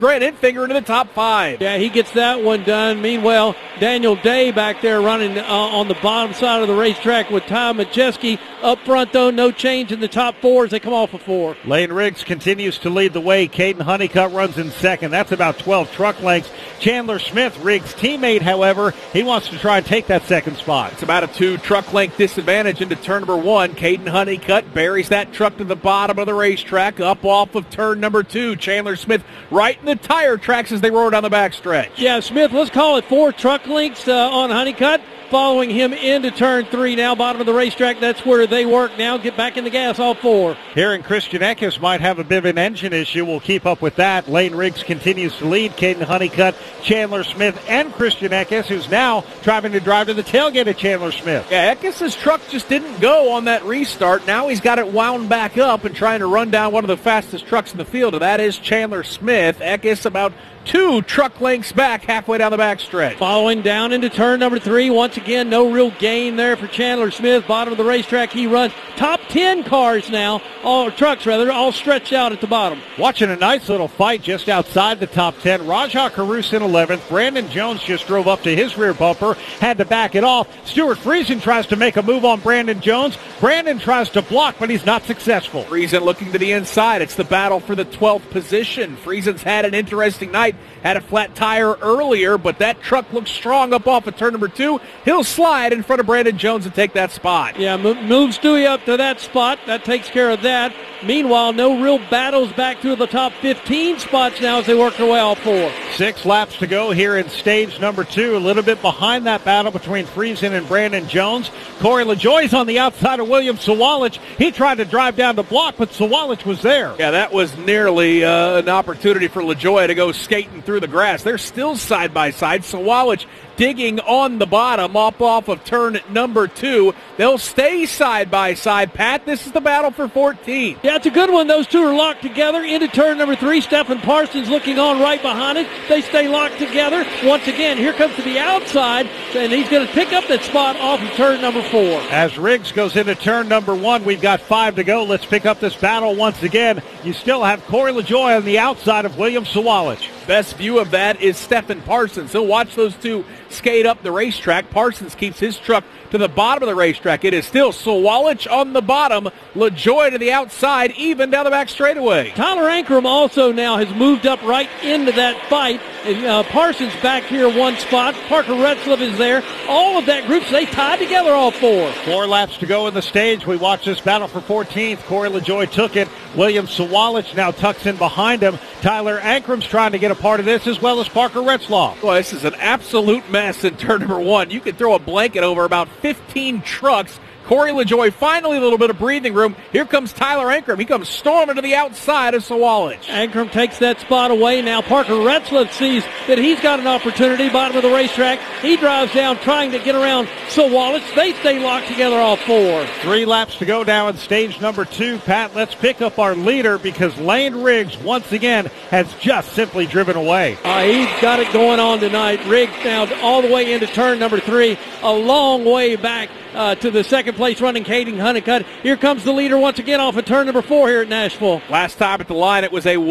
Grant Enfinger into the top 5. Yeah, he gets that one done. Meanwhile, Daniel Day back there running on the bottom side of the racetrack with Ty Majeski. Up front, though, no change in the top 4 as they come off of 4. Lane Riggs continues to lead the way. Caden Honeycutt runs in second. That's about 12 truck lengths. Chandler Smith, Riggs' teammate, however, he wants to try and take that second spot. It's about a 2 truck length disadvantage into turn number 1. Caden Honeycutt buries that truck to the bottom of the racetrack, up off of turn number 2. Chandler Smith right in the tire tracks as they roar down the backstretch. Yeah, Smith, let's call it 4 truck lengths on Honeycutt. Following him into turn 3 now, bottom of the racetrack. That's where they work now. Get back in the gas, all 4. Here in Christian Eckes might have a bit of an engine issue. We'll keep up with that. Lane Riggs continues to lead. Caden Honeycutt, Chandler Smith, and Christian Eckes, who's now trying to drive to the tailgate of Chandler Smith. Yeah, Eckes' truck just didn't go on that restart. Now he's got it wound back up and trying to run down one of the fastest trucks in the field, and that is Chandler Smith. Eckes about 2 truck lengths back halfway down the backstretch. Following down into turn number 3. Once again, no real gain there for Chandler Smith. Bottom of the racetrack, he runs. Top 10 cars now, trucks all stretched out at the bottom. Watching a nice little fight just outside the top 10. Rajah Caruso in 11th. Brandon Jones just drove up to his rear bumper, had to back it off. Stuart Friesen tries to make a move on Brandon Jones. Brandon tries to block, but he's not successful. Friesen looking to the inside. It's the battle for the 12th position. Friesen's had an interesting night. Had a flat tire earlier, but that truck looks strong up off of turn number 2. He'll slide in front of Brandon Jones and take that spot. Yeah, moves Stewie up to that spot. That takes care of that. Meanwhile, no real battles back through the top 15 spots now as they work their way all 4. 6 laps to go here in stage number 2. A little bit behind that battle between Friesen and Brandon Jones. Corey LaJoie's on the outside of William Sawalich. He tried to drive down the block, but Sawalich was there. Yeah, that was nearly an opportunity for LaJoie to go skating through the grass. They're still side by side. Sawalich digging on the bottom off of turn number 2. They'll stay side by side. Pat, this is the battle for 14. Yeah, it's a good one. Those 2 are locked together into turn number 3. Stephen Parsons looking on right behind it. They stay locked together. Once again, here comes to the outside, and he's going to pick up that spot off of turn number 4. As Riggs goes into turn number 1, we've got 5 to go. Let's pick up this battle once again. You still have Corey LaJoie on the outside of William Sawalich. Best view of that is Stephen Parsons. He'll watch those 2 skate up the racetrack. Parsons keeps his truck to the bottom of the racetrack. It is still Sawalich on the bottom, LaJoie to the outside, even down the back straightaway. Tyler Ankrum also now has moved up right into that fight. And, Parsons back here 1 spot. Parker Retzlaff is there. All of that group, so they tied together all 4. 4 laps to go in the stage. We watch this battle for 14th. Corey LaJoie took it. William Sawalich now tucks in behind him. Tyler Ankrum's trying to get a part of this, as well as Parker Retzlaff. Boy, this is an absolute mess in turn number 1. You could throw a blanket over about 15 trucks. Corey LaJoie finally a little bit of breathing room. Here comes Tyler Ankrum. He comes storming to the outside of Sawalich. Ankrum takes that spot away. Now Parker Retzlaff sees that he's got an opportunity, bottom of the racetrack. He drives down trying to get around Sawalich. They stay locked together all 4. 3 laps to go now in stage number 2. Pat, let's pick up our leader because Lane Riggs once again has just simply driven away. He's got it going on tonight. Riggs now all the way into turn number 3, a long way back to the second place running Caden Honeycutt. Here comes the leader once again off of turn number 4 here at Nashville. Last time at the line, it was a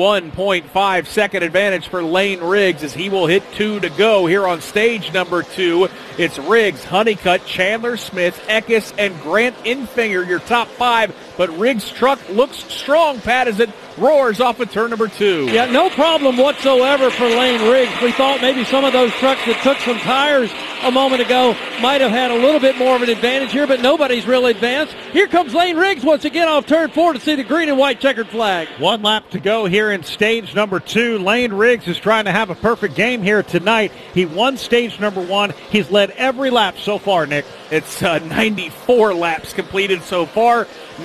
1.5 second advantage for Lane Riggs as he will hit 2 to go here on stage number 2. It's Riggs, Honeycutt, Chandler Smith, Eckes, and Grant Enfinger, your top 5. But Riggs' truck looks strong, Pat, as it roars off of turn number 2. Yeah, no problem whatsoever for Lane Riggs. We thought maybe some of those trucks that took some tires a moment ago might have had a little bit more of an advantage here, but nobody's really advanced. Here comes Lane Riggs once again off turn 4 to see the green and white checkered flag. 1 lap to go here in stage number 2. Lane Riggs is trying to have a perfect game here tonight. He won stage number 1. He's led every lap so far, Nick. It's 94 laps completed so far.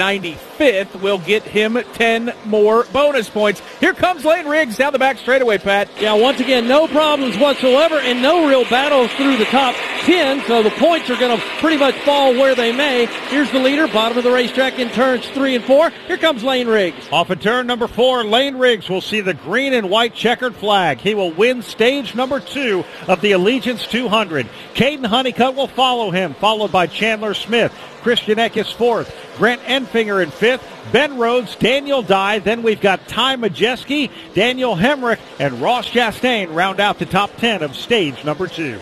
95th will get him 10 more bonus points. Here comes Lane Riggs down the back straightaway, Pat. Yeah, once again, no problems whatsoever and no real battles through the top 10, so the points are going to pretty much fall where they may. Here's the leader, bottom of the racetrack in turns 3 and 4. Here comes Lane Riggs. Off of turn number 4, Lane Riggs will see the green and white checkered flag. He will win stage number 2 of the Allegiance 200. Caden Honeycutt will follow him, followed by Chandler Smith. Christian Eckes 4th. Grant Enfinger in 5th. Ben Rhodes, Daniel Dye. Then we've got Ty Majeski, Daniel Hemrick, and Ross Chastain round out the top 10 of stage number 2.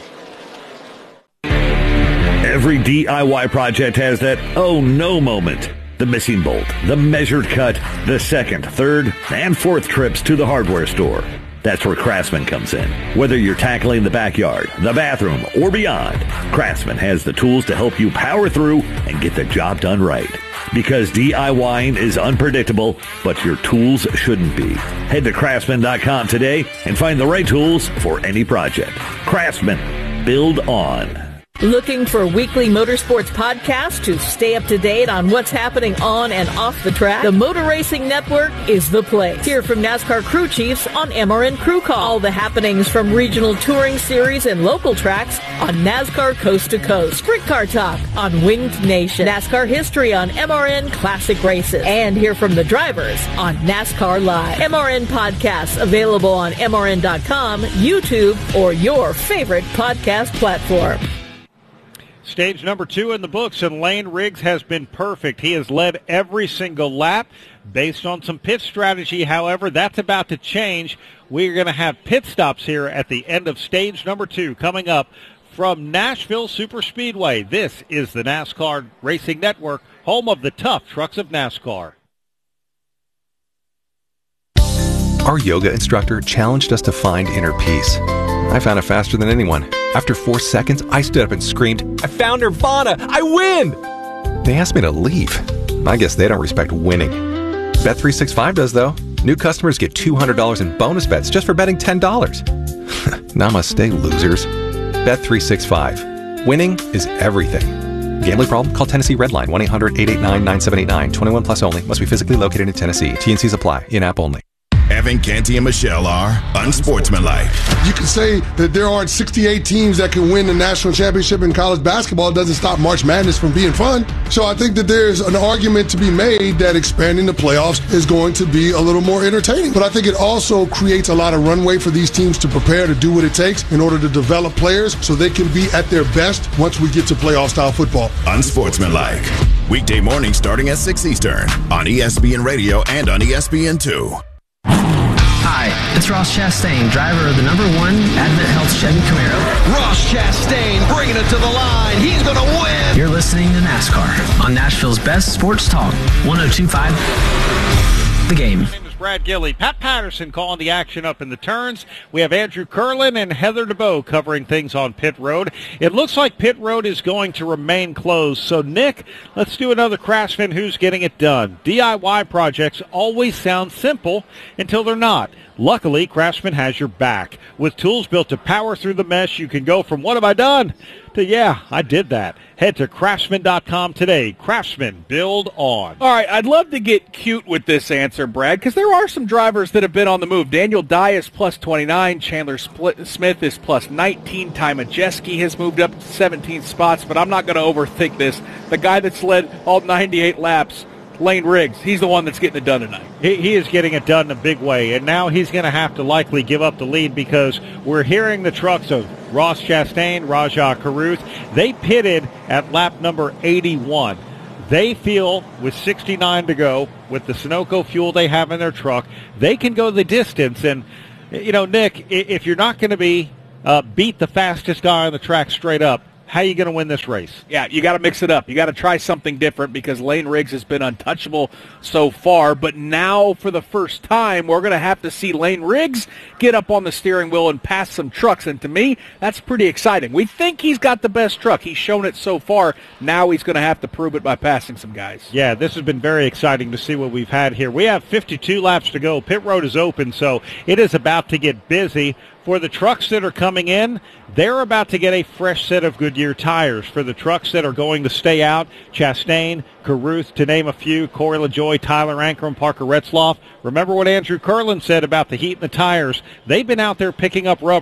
Every DIY project has that oh no moment. The missing bolt, the measured cut, the second, third, and fourth trips to the hardware store. That's where Craftsman comes in. Whether you're tackling the backyard, the bathroom, or beyond, Craftsman has the tools to help you power through and get the job done right. Because DIYing is unpredictable, but your tools shouldn't be. Head to Craftsman.com today and find the right tools for any project. Craftsman. Build on. Looking for a weekly motorsports podcast to stay up to date on what's happening on and off the track? The Motor Racing Network is the place. Hear from NASCAR crew chiefs on MRN Crew Call. All the happenings from regional touring series and local tracks on NASCAR Coast to Coast. Sprint Car Talk on Winged Nation. NASCAR history on MRN Classic Races. And hear from the drivers on NASCAR Live. MRN podcasts available on MRN.com, YouTube, or your favorite podcast platform. Stage number 2 in the books, and Lane Riggs has been perfect. He has led every single lap based on some pit strategy. However, that's about to change. We're going to have pit stops here at the end of stage number 2 coming up from Nashville Superspeedway. This is the NASCAR Racing Network, home of the tough trucks of NASCAR. Our yoga instructor challenged us to find inner peace. I found it faster than anyone. After 4 seconds, I stood up and screamed, "I found Nirvana! I win!" They asked me to leave. I guess they don't respect winning. Bet365 does, though. New customers get $200 in bonus bets just for betting $10. Namaste, losers. Bet365. Winning is everything. Gambling problem? Call Tennessee Redline 1-800-889-9789. 21 plus only. Must be physically located in Tennessee. T&Cs apply. In-app only. Evan, Canty, and Michelle are unsportsmanlike. You can say that there aren't 68 teams that can win the national championship in college basketball. It doesn't stop March Madness from being fun. So I think that there's an argument to be made that expanding the playoffs is going to be a little more entertaining. But I think it also creates a lot of runway for these teams to prepare to do what it takes in order to develop players so they can be at their best once we get to playoff-style football. Unsportsmanlike. Weekday morning starting at 6 Eastern on ESPN Radio and on ESPN2. Hi, it's Ross Chastain, driver of the #1 Advent Health Chevy Camaro. Ross Chastain bringing it to the line. He's going to win. You're listening to NASCAR on Nashville's best sports talk, 102.5 The Game. My name is Brad Gilly. Pat Patterson calling the action up in the turns. We have Andrew Curlin and Heather DeBow covering things on pit road. It looks like pit road is going to remain closed. So, Nick, let's do another Craftsman Who's Getting It Done. DIY projects always sound simple until they're not. Luckily, Craftsman has your back. With tools built to power through the mess, you can go from "what have I done" to "yeah, I did that." Head to Craftsman.com today. Craftsman, build on. All right, I'd love to get cute with this answer, Brad, because there are some drivers that have been on the move. Daniel Dye is plus 29. Chandler Smith is plus 19. Ty Majeski has moved up 17 spots, but I'm not going to overthink this. The guy that's led all 98 laps, Lane Riggs, he's the one that's getting it done tonight. He is getting it done in a big way, and now he's going to have to likely give up the lead because we're hearing the trucks of Ross Chastain, Rajah Caruth. They pitted at lap number 81. They feel with 69 to go, with the Sunoco fuel they have in their truck, they can go the distance. And, you know, Nick, if you're not going to be beat the fastest guy on the track straight up, how are you going to win this race? Yeah, you got to mix it up. You got to try something different because Lane Riggs has been untouchable so far. But now, for the first time, we're going to have to see Lane Riggs get up on the steering wheel and pass some trucks. And to me, that's pretty exciting. We think he's got the best truck. He's shown it so far. Now he's going to have to prove it by passing some guys. Yeah, this has been very exciting to see what we've had here. We have 52 laps to go. Pit road is open, so it is about to get busy. For the trucks that are coming in, they're about to get a fresh set of Goodyear tires. For the trucks that are going to stay out, Chastain, Caruth, to name a few, Corey LaJoie, Tyler Ankrum, Parker Retzloff. Remember what Andrew Curlin said about the heat in the tires. They've been out there picking up rubber.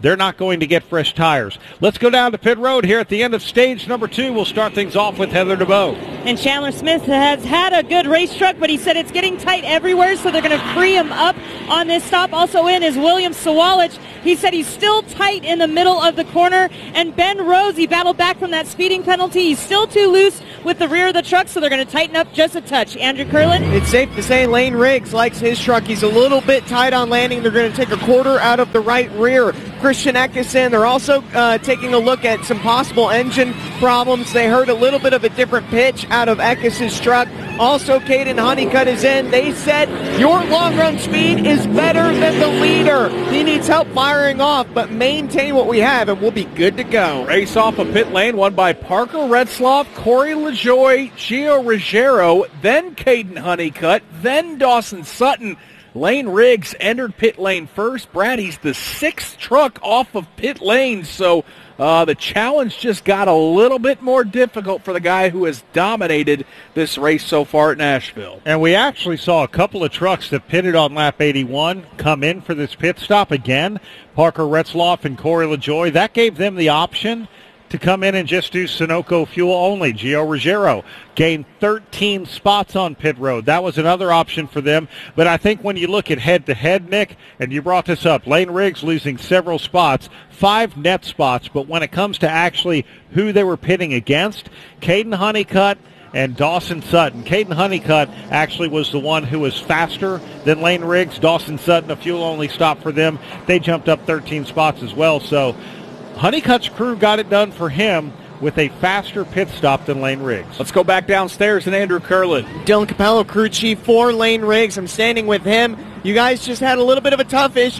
they're not going to get fresh tires. Let's go down to pit road here at the end of stage number 2. We'll start things off with Heather DeBow. And Chandler Smith has had a good race truck, but he said it's getting tight everywhere, so they're going to free him up on this stop. Also in is William Sawalich. He said he's still tight in the middle of the corner. And Ben Rose, he battled back from that speeding penalty. He's still too loose with the rear of the truck, so they're going to tighten up just a touch. Andrew Curlin? It's safe to say Lane Riggs likes his truck. He's a little bit tight on landing. They're going to take a quarter out of the right rear. Christian Eckison, they're also taking a look at some possible engine problems. They heard a little bit of a different pitch out of Eckison's truck. Also, Caden Honeycutt is in. They said your long run speed is better than the leader. He needs help firing off, but maintain what we have and we'll be good to go. Race off of pit lane won by Parker Retzloff, Corey LaJoie, Gio Ruggiero, then Caden Honeycutt, then Dawson Sutton. Lane Riggs entered pit lane first. Brad, he's the 6th truck off of pit lane, so the challenge just got a little bit more difficult for the guy who has dominated this race so far at Nashville. And we actually saw a couple of trucks that pitted on lap 81 come in for this pit stop again. Parker Retzloff and Corey LaJoie. That gave them the option to come in and just do Sunoco fuel only. Gio Ruggiero gained 13 spots on pit road. That was another option for them. But I think when you look at head-to-head, Nick, and you brought this up, Lane Riggs losing several spots, 5 net spots. But when it comes to actually who they were pitting against, Caden Honeycutt and Dawson Sutton. Caden Honeycutt actually was the one who was faster than Lane Riggs. Dawson Sutton, a fuel-only stop for them. They jumped up 13 spots as well. So Honeycutt's crew got it done for him with a faster pit stop than Lane Riggs. Let's go back downstairs and Andrew Curlin. Dylan Capello, crew chief for Lane Riggs. I'm standing with him. You guys just had a little bit of a toughish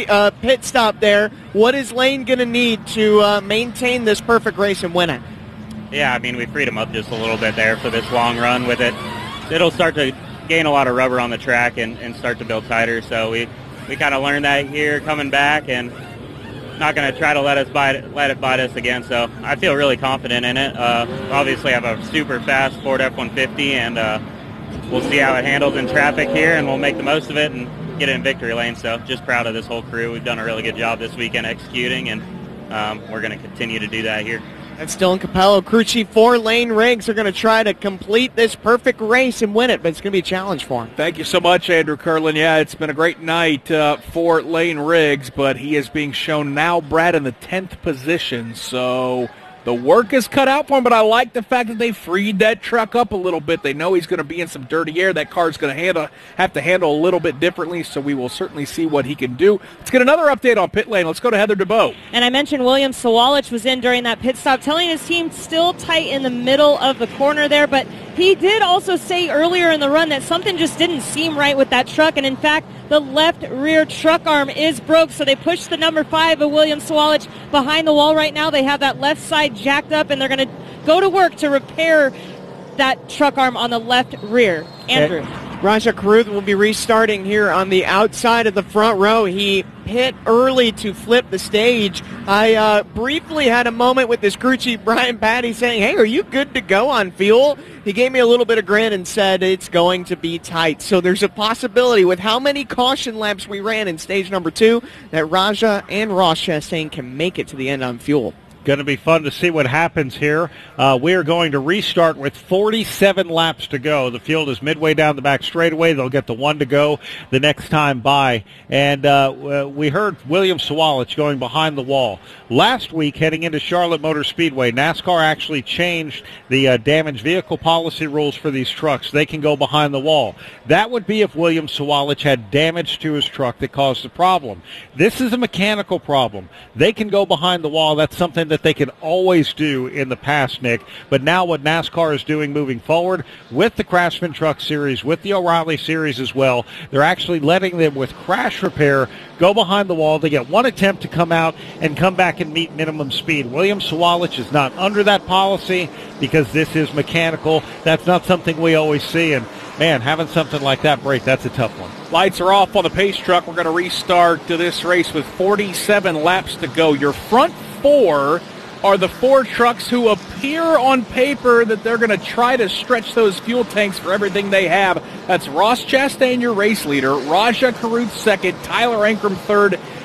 pit stop there. What is Lane going to need to maintain this perfect race and win it? Yeah, I mean, we freed him up just a little bit there for this long run with it. It'll start to gain a lot of rubber on the track and start to build tighter. So we kind of learned that here coming back, and not going to try to let it bite us again. So I feel really confident in it. Obviously, I have a super fast Ford F-150, and we'll see how it handles in traffic here, and we'll make the most of it and get it in victory lane. So just proud of this whole crew. We've done a really good job this weekend executing, and we're going to continue to do that here. That's Dylan Capello, crew chief for Lane Riggs. They're going to try to complete this perfect race and win it, but it's going to be a challenge for him. Thank you so much, Andrew Curlin. Yeah, it's been a great night for Lane Riggs, but he is being shown now, Brad, in the 10th position, so the work is cut out for him, but I like the fact that they freed that truck up a little bit. They know he's going to be in some dirty air. That car's going to have to handle a little bit differently, so we will certainly see what he can do. Let's get another update on pit lane. Let's go to Heather DeBow. And I mentioned William Sawalich was in during that pit stop, telling his team still tight in the middle of the corner there, but he did also say earlier in the run that something just didn't seem right with that truck, and in fact, the left rear truck arm is broke, so they pushed the number 5 of William Sawalich behind the wall right now. They have that left side jacked up, and they're going to go to work to repair that truck arm on the left rear. Andrew. Raja Caruth will be restarting here on the outside of the front row. He hit early to flip the stage. I briefly had a moment with his crew chief, Brian Patty, saying, hey, are you good to go on fuel? He gave me a little bit of grin and said it's going to be tight. So there's a possibility with how many caution laps we ran in stage number 2 that Raja and Ross Chastain can make it to the end on fuel. Going to be fun to see what happens here. We are going to restart with 47 laps to go. The field is midway down the back straightaway. They'll get the 1 to go the next time by. And we heard William Sawalich going behind the wall. Last week, heading into Charlotte Motor Speedway, NASCAR actually changed the damaged vehicle policy rules for these trucks. They can go behind the wall. That would be if William Sawalich had damage to his truck that caused the problem. This is a mechanical problem. They can go behind the wall. That's something that they can always do in the past, Nick. But now what NASCAR is doing moving forward with the Craftsman Truck Series, with the O'Reilly Series as well, they're actually letting them, with crash repair, go behind the wall. They get 1 attempt to come out and come back and meet minimum speed. William Sawalich is not under that policy because this is mechanical. That's not something we always see. And, man, having something like that break, that's a tough one. Lights are off on the pace truck. We're going to restart to this race with 47 laps to go. Your front 4 are the 4 trucks who appear on paper that they're going to try to stretch those fuel tanks for everything they have. That's Ross Chastain, your race leader, Raja Caruth second, Tyler Ankrum third,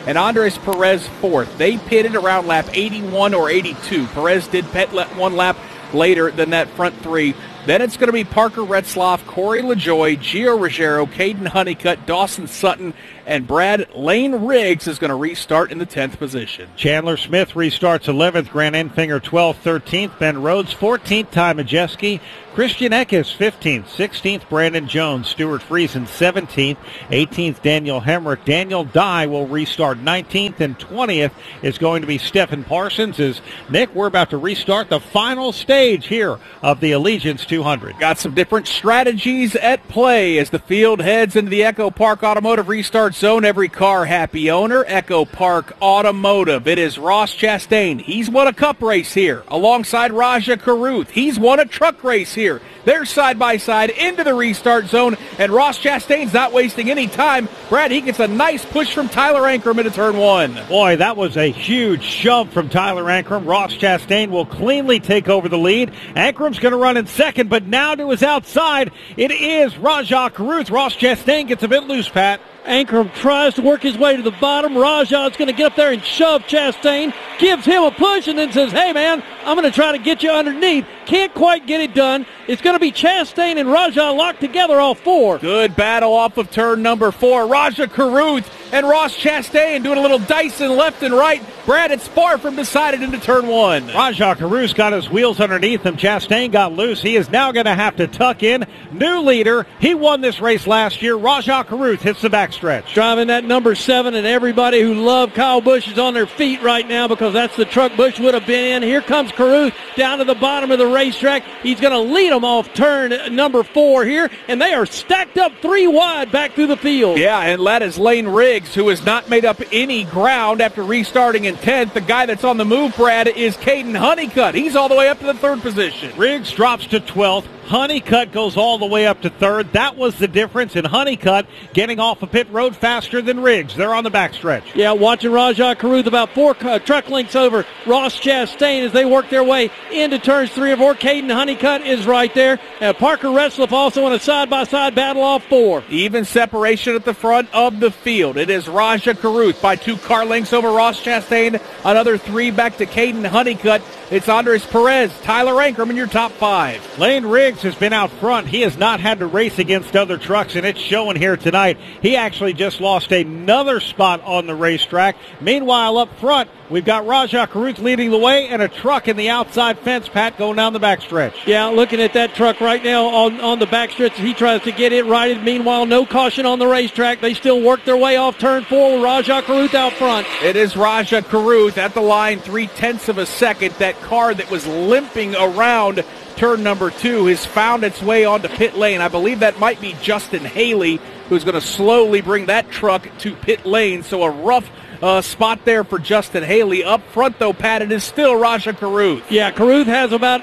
and Andres Perez fourth. They pitted around lap 81 or 82. Perez did pit one lap later than that front three. Then it's going to be Parker Retzlaff, Corey LaJoie, Gio Ruggiero, Caden Honeycutt, Dawson Sutton, and Brad Lane Riggs is going to restart in the 10th position. Chandler Smith restarts 11th, Grant Enfinger 12th, 13th, Ben Rhodes 14th, Ty Majeski, Christian Eckes 15th, 16th, Brandon Jones, Stuart Friesen 17th, 18th, Daniel Hemrick. Daniel Dye will restart 19th, and 20th is going to be Stephen Parsons. Nick, we're about to restart the final stage here of the Allegiance 200. Got some different strategies at play as the field heads into the Echo Park Automotive restart zone. Every car happy owner, Echo Park Automotive. It is Ross Chastain. He's won a cup race here alongside Raja Caruth. He's won a truck race here. They're side by side into the restart zone, and Ross Chastain's not wasting any time. Brad, he gets a nice push from Tyler Ankrum into turn one. Boy, that was a huge shove from Tyler Ankrum. Ross Chastain will cleanly take over the lead. Ankrum's going to run in second, but now to his outside, it is Raja Caruth. Ross Chastain gets a bit loose, Pat. Ankrum tries to work his way to the bottom. Raja's going to get up there and shove Chastain, gives him a push, and then says, hey, man, I'm going to try to get you underneath. Can't quite get it done. It's going to be Chastain and Raja locked together, all four. Good battle off of turn number 4. Raja Caruth and Ross Chastain doing a little dicing left and right. Brad, it's far from decided into turn 1. Raja Caruth got his wheels underneath him. Chastain got loose. He is now going to have to tuck in. New leader. He won this race last year. Raja Caruth hits the backstretch. Driving that number 7, and everybody who loved Kyle Busch is on their feet right now because that's the truck Busch would have been in. Here comes Caruth down to the bottom of the racetrack. He's going to lead them off turn number 4 here, and they are stacked up 3 wide back through the field. Yeah, and that is Lane Riggs, who has not made up any ground after restarting in 10th. The guy that's on the move, Brad, is Caden Honeycutt. He's all the way up to the 3rd position. Riggs drops to 12th. Honeycutt goes all the way up to 3rd. That was the difference in Honeycutt getting off a pit road faster than Riggs. They're on the backstretch. Yeah, watching Raja Caruth about 4 truck lengths over Ross Chastain as they work their way into turns 3 and 4. Caden Honeycutt is right there. Parker Retzlaff also in a side-by-side battle off 4. Even separation at the front of the field. It is Raja Caruth by 2 car lengths over Ross Chastain. Another 3 back to Caden Honeycutt. It's Andres Perez, Tyler Ankrum in your top 5. Lane Riggs has been out front. He has not had to race against other trucks, and it's showing here tonight. He actually just lost another spot on the racetrack. Meanwhile, up front, we've got Raja Caruth leading the way and a truck in the outside fence, Pat, going down the backstretch. Yeah, looking at that truck right now on the backstretch as he tries to get it righted. Meanwhile, no caution on the racetrack. They still work their way off turn 4 with Raja Caruth out front. It is Raja Caruth at the line, 0.3 of a second. That car that was limping around turn number 2 has found its way onto pit lane. I believe that might be Justin Haley, who's going to slowly bring that truck to pit lane. So a rough spot there for Justin Haley. Up front, though, Pat, it is still Raja Caruth. Yeah, Caruth has about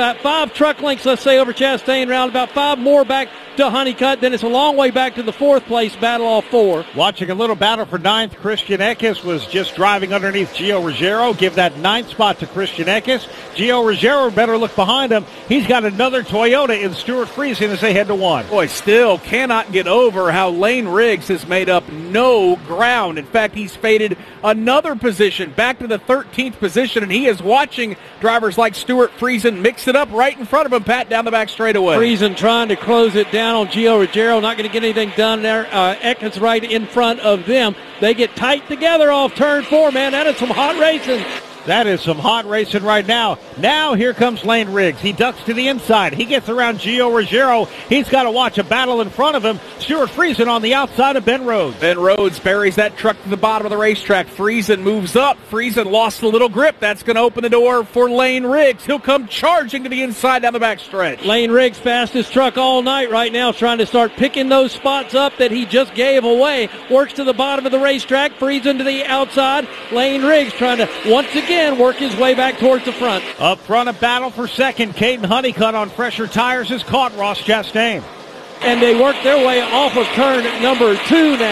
5 truck lengths, let's say, over Chastain, around about 5 more back to Honeycutt. Then it's a long way back to the 4th place battle off 4. Watching a little battle for 9th, Christian Eckes was just driving underneath Gio Ruggiero. Give that 9th spot to Christian Eckes. Gio Ruggiero better look behind him. He's got another Toyota in Stuart Friesen as they head to 1. Boy, still cannot get over how Lane Riggs has made up no ground. In fact, he's faded another position back to the 13th position, and he is watching drivers like Stuart Friesen mix it up right in front of him, Pat, down the back straightaway. Friesen trying to close it down on Gio Ruggiero, not going to get anything done there. Eckes right in front of them. They get tight together off turn 4, man. That is some hot racing. That is some hot racing right now. Now here comes Lane Riggs. He ducks to the inside. He gets around Gio Ruggiero. He's got to watch a battle in front of him. Stuart Friesen on the outside of Ben Rhodes. Ben Rhodes buries that truck to the bottom of the racetrack. Friesen moves up. Friesen lost a little grip. That's going to open the door for Lane Riggs. He'll come charging to the inside down the backstretch. Lane Riggs fastest truck all night right now, trying to start picking those spots up that he just gave away. Works to the bottom of the racetrack. Friesen to the outside. Lane Riggs trying to once again work his way back towards the front. Up front, a battle for second. Caden Honeycutt on fresher tires has caught Ross Chastain. And they work their way off of turn number 2 now.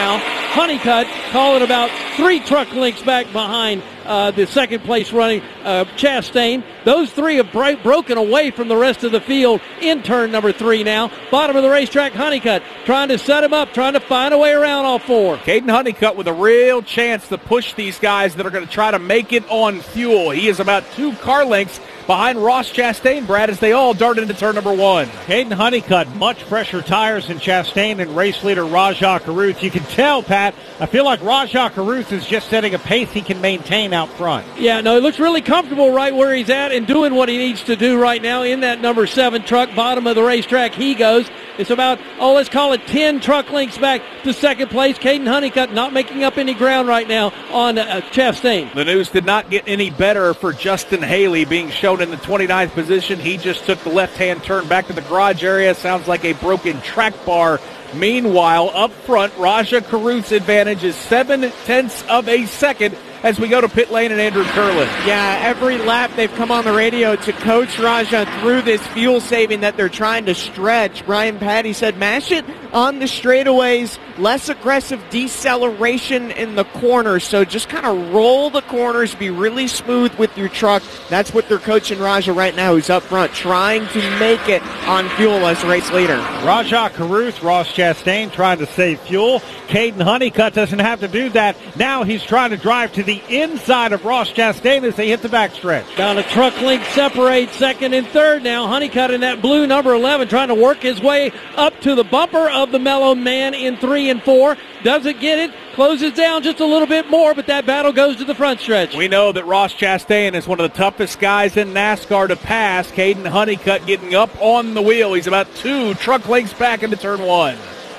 Honeycutt, call it about 3 truck lengths back behind the second place running Chastain. Those 3 have broken away from the rest of the field in turn number 3 now. Bottom of the racetrack, Honeycutt trying to set him up, trying to find a way around all 4. Caden Honeycutt with a real chance to push these guys that are going to try to make it on fuel. He is about 2 car lengths behind Ross Chastain, Brad, as they all dart into turn number 1. Caden Honeycutt, much fresher tires than Chastain and race leader Rajah Caruth. You can tell, Pat, I feel like Rajah Caruth is just setting a pace he can maintain out front. Yeah, no, he looks really comfortable right where he's at and doing what he needs to do right now in that number 7 truck. Bottom of the racetrack he goes. It's about, let's call it 10 truck lengths back to second place. Caden Honeycutt not making up any ground right now on Chastain. The news did not get any better for Justin Haley, being shown in the 29th position. He just took the left-hand turn back to the garage area. Sounds like a broken track bar. Meanwhile, up front, Rajah Caruth's advantage is 0.7 of a second as we go to pit lane and Andrew Curlin. Yeah, every lap they've come on the radio to coach Rajah through this fuel saving that they're trying to stretch. Brian Patty said, mash it on the straightaways, less aggressive deceleration in the corners. So just kind of roll the corners, be really smooth with your truck. That's what they're coaching Rajah right now, who's up front, trying to make it on fuel as race leader. Rajah Caruth, Ross Chastain trying to save fuel. Caden Honeycutt doesn't have to do that. Now he's trying to drive to the inside of Ross Chastain as they hit the backstretch. Down a truck length separate second and third now. Honeycutt in that blue number 11 trying to work his way up to the bumper of the Mellow Man in 3 and 4. Doesn't get it. Closes down just a little bit more, but that battle goes to the front stretch. We know that Ross Chastain is one of the toughest guys in NASCAR to pass. Caden Honeycutt getting up on the wheel. He's about 2 truck lengths back into turn 1.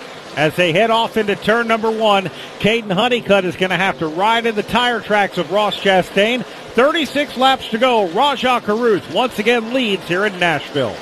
As they head off into turn number 1, Caden Honeycutt is going to have to ride in the tire tracks of Ross Chastain. 36 laps to go. Rajah Caruth once again leads here in Nashville.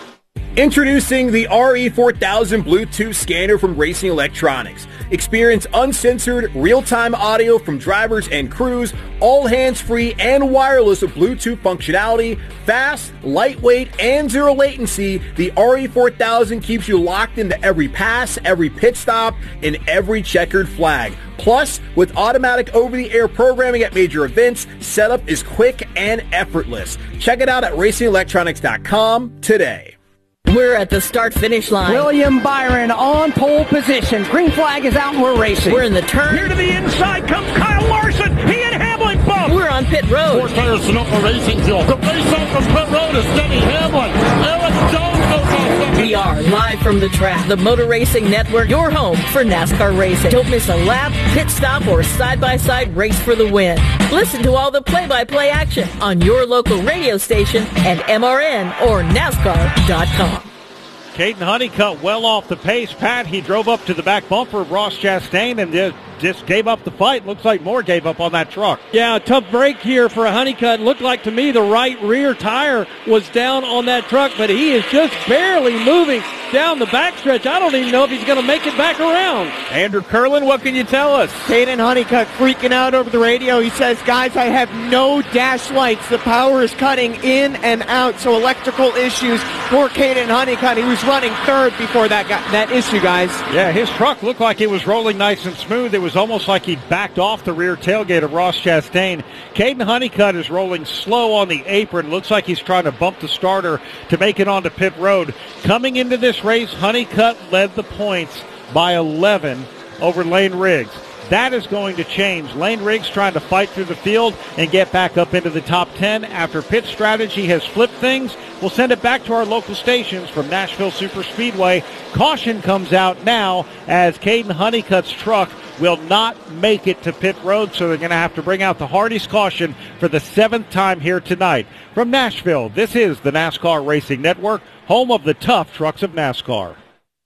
Introducing the RE4000 Bluetooth scanner from Racing Electronics. Experience uncensored, real-time audio from drivers and crews, all hands-free and wireless with Bluetooth functionality, fast, lightweight, and zero latency. The RE4000 keeps you locked into every pass, every pit stop, and every checkered flag. Plus, with automatic over-the-air programming at major events, setup is quick and effortless. Check it out at racingelectronics.com today. We're at the start-finish line. William Byron on pole position. Green flag is out and we're racing. We're in the turn. Here to the inside comes Kyle Larson. He and Hamlin bump. We're on pit road. 4 tires to the racing field. The race off of pit road is Denny Hamlin. Eric Jones goes off second. We are live from the track. The Motor Racing Network, your home for NASCAR racing. Don't miss a lap, pit stop, or side-by-side race for the win. Listen to all the play-by-play action on your local radio station and MRN or NASCAR.com. Caden Honeycutt well off the pace. Pat, he drove up to the back bumper of Ross Chastain and just gave up the fight. Looks like Moore gave up on that truck. Yeah, a tough break here for a Honeycutt. Looked like to me the right rear tire was down on that truck, but he is just barely moving down the backstretch. I don't even know if he's going to make it back around. Andrew Curlin, what can you tell us? Caden Honeycutt freaking out over the radio. He says, guys, I have no dash lights. The power is cutting in and out, so electrical issues for Caden Honeycutt. He was running third before that issue, guys. Yeah, his truck looked like it was rolling nice and smooth. It was almost like he backed off the rear tailgate of Ross Chastain. Caden Honeycutt is rolling slow on the apron. Looks like he's trying to bump the starter to make it onto pit road. Coming into this race, Honeycutt led the points by 11 over Lane Riggs. That is going to change. Lane Riggs trying to fight through the field and get back up into the top 10 after pit strategy has flipped things. We'll send it back to our local stations from Nashville Superspeedway. Caution comes out now as Caden Honeycutt's truck will not make it to pit road, so they're going to have to bring out the Hardee's caution for the 7th time here tonight. From Nashville, this is the NASCAR Racing Network, home of the tough trucks of NASCAR.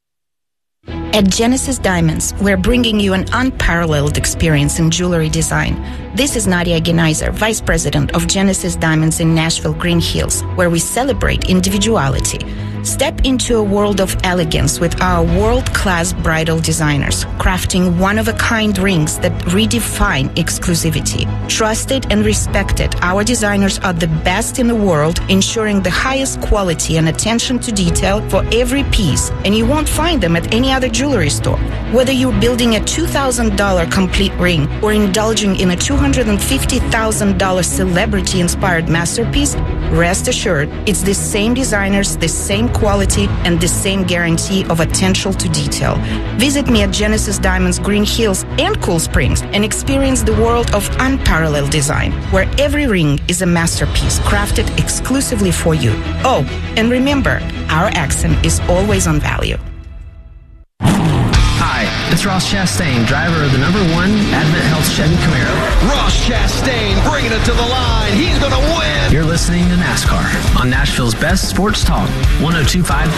At Genesis Diamonds, we're bringing you an unparalleled experience in jewelry design. This is Nadia Genaiser, Vice President of Genesis Diamonds in Nashville, Green Hills, where we celebrate individuality. Step into a world of elegance with our world-class bridal designers, crafting one-of-a-kind rings that redefine exclusivity. Trusted and respected, our designers are the best in the world, ensuring the highest quality and attention to detail for every piece, and you won't find them at any other jewelry store. Whether you're building a $2,000 complete ring or indulging in a $250,000 celebrity-inspired masterpiece, rest assured, it's the same designers, the same quality, and the same guarantee of attention to detail. Visit me at Genesis Diamonds Green Hills and Cool Springs and experience the world of unparalleled design, where every ring is a masterpiece crafted exclusively for you. Oh, and remember, our accent is always on value. Hi, it's Ross Chastain, driver of the #1 Advent Health Chevy Camaro. Ross Chastain bringing it to the line. He's going to win. You're listening to NASCAR on Nashville's best sports talk, 102.5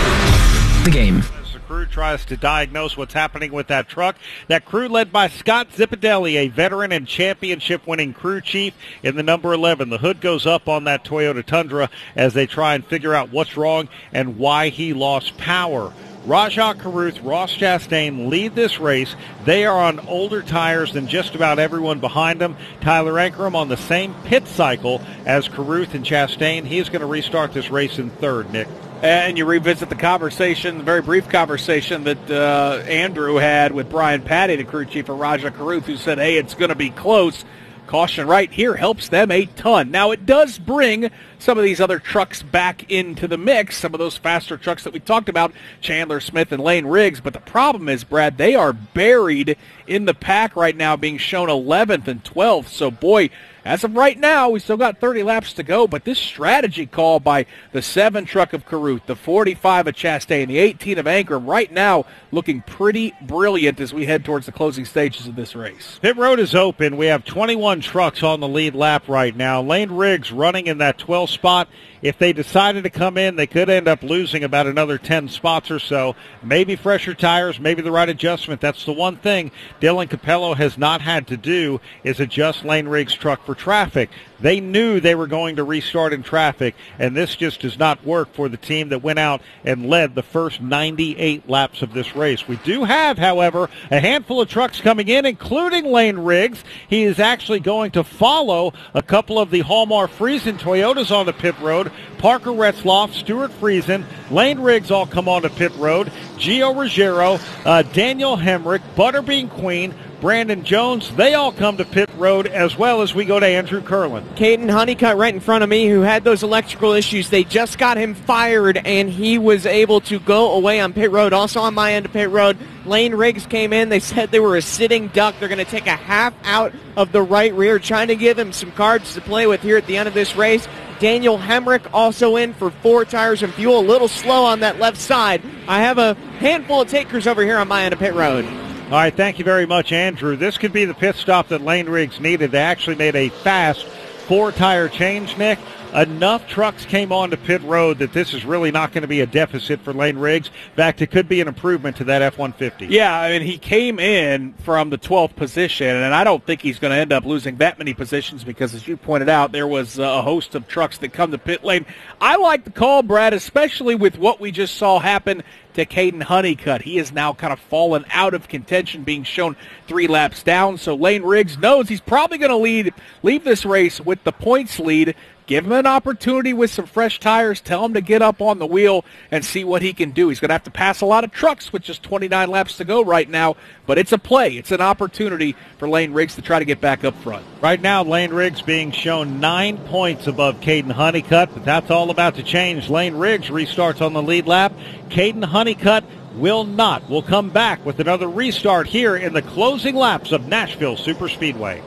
The Game. As the crew tries to diagnose what's happening with that truck, that crew led by Scott Zipadelli, a veteran and championship-winning crew chief in the number 11. The hood goes up on that Toyota Tundra as they try and figure out what's wrong and why he lost power. Rajah Caruth, Ross Chastain lead this race. They are on older tires than just about everyone behind them. Tyler Ankrum on the same pit cycle as Caruth and Chastain. He's going to restart this race in third, Nick. And you revisit the conversation, the very brief conversation that Andrew had with Brian Patty, the crew chief for Rajah Caruth, who said, hey, it's going to be close. Caution right here helps them a ton. Now, it does bring some of these other trucks back into the mix, some of those faster trucks that we talked about, Chandler Smith and Lane Riggs. But the problem is, Brad, they are buried in the pack right now, being shown 11th and 12th. So, boy, as of right now, we still got 30 laps to go, but this strategy call by the 7 truck of Caruth, the 45 of Chastain, the 18 of Ankrum, right now looking pretty brilliant as we head towards the closing stages of this race. Pit road is open. We have 21 trucks on the lead lap right now. Lane Riggs running in that 12th spot. If they decided to come in, they could end up losing about another 10 spots or so. Maybe fresher tires, maybe the right adjustment. That's the one thing Dylan Capello has not had to do, is adjust Lane Riggs' truck for traffic. They knew they were going to restart in traffic, and this just does not work for the team that went out and led the first 98 laps of this race. We do have, however, a handful of trucks coming in, including Lane Riggs. He is actually going to follow a couple of the Hallmark Friesen Toyotas on the pit road. Parker Retzloff, Stuart Friesen, Lane Riggs all come on to pit road. Gio Ruggiero, Daniel Hemrick, Butterbean Queen, Brandon Jones, they all come to pit road, as well as we go to Andrew Curlin. Caden Honeycutt right in front of me, who had those electrical issues. They just got him fired, and he was able to go away on pit road. Also on my end of pit road, Lane Riggs came in. They said they were a sitting duck. They're going to take a half out of the right rear, trying to give him some cards to play with here at the end of this race. Daniel Hemrick also in for 4 tires and fuel. A little slow on that left side. I have a handful of takers over here on my end of pit road. All right, thank you very much, Andrew. This could be the pit stop that Lane Riggs needed. They actually made a fast 4-tire change, Nick. Enough trucks came on to pit road that this is really not going to be a deficit for Lane Riggs. In fact, it could be an improvement to that F-150. Yeah, I mean, he came in from the 12th position, and I don't think he's going to end up losing that many positions because, as you pointed out, there was a host of trucks that come to pit lane. I like the call, Brad, especially with what we just saw happen to Caden Honeycutt. He is now kind of fallen out of contention, being shown 3 laps down. So Lane Riggs knows he's probably going to leave this race with the points lead. Give him an opportunity with some fresh tires. Tell him to get up on the wheel and see what he can do. He's going to have to pass a lot of trucks with just 29 laps to go right now. But it's a play. It's an opportunity for Lane Riggs to try to get back up front. Right now, Lane Riggs being shown 9 points above Caden Honeycutt, but that's all about to change. Lane Riggs restarts on the lead lap. Caden Honeycutt will not. We'll come back with another restart here in the closing laps of Nashville Superspeedway.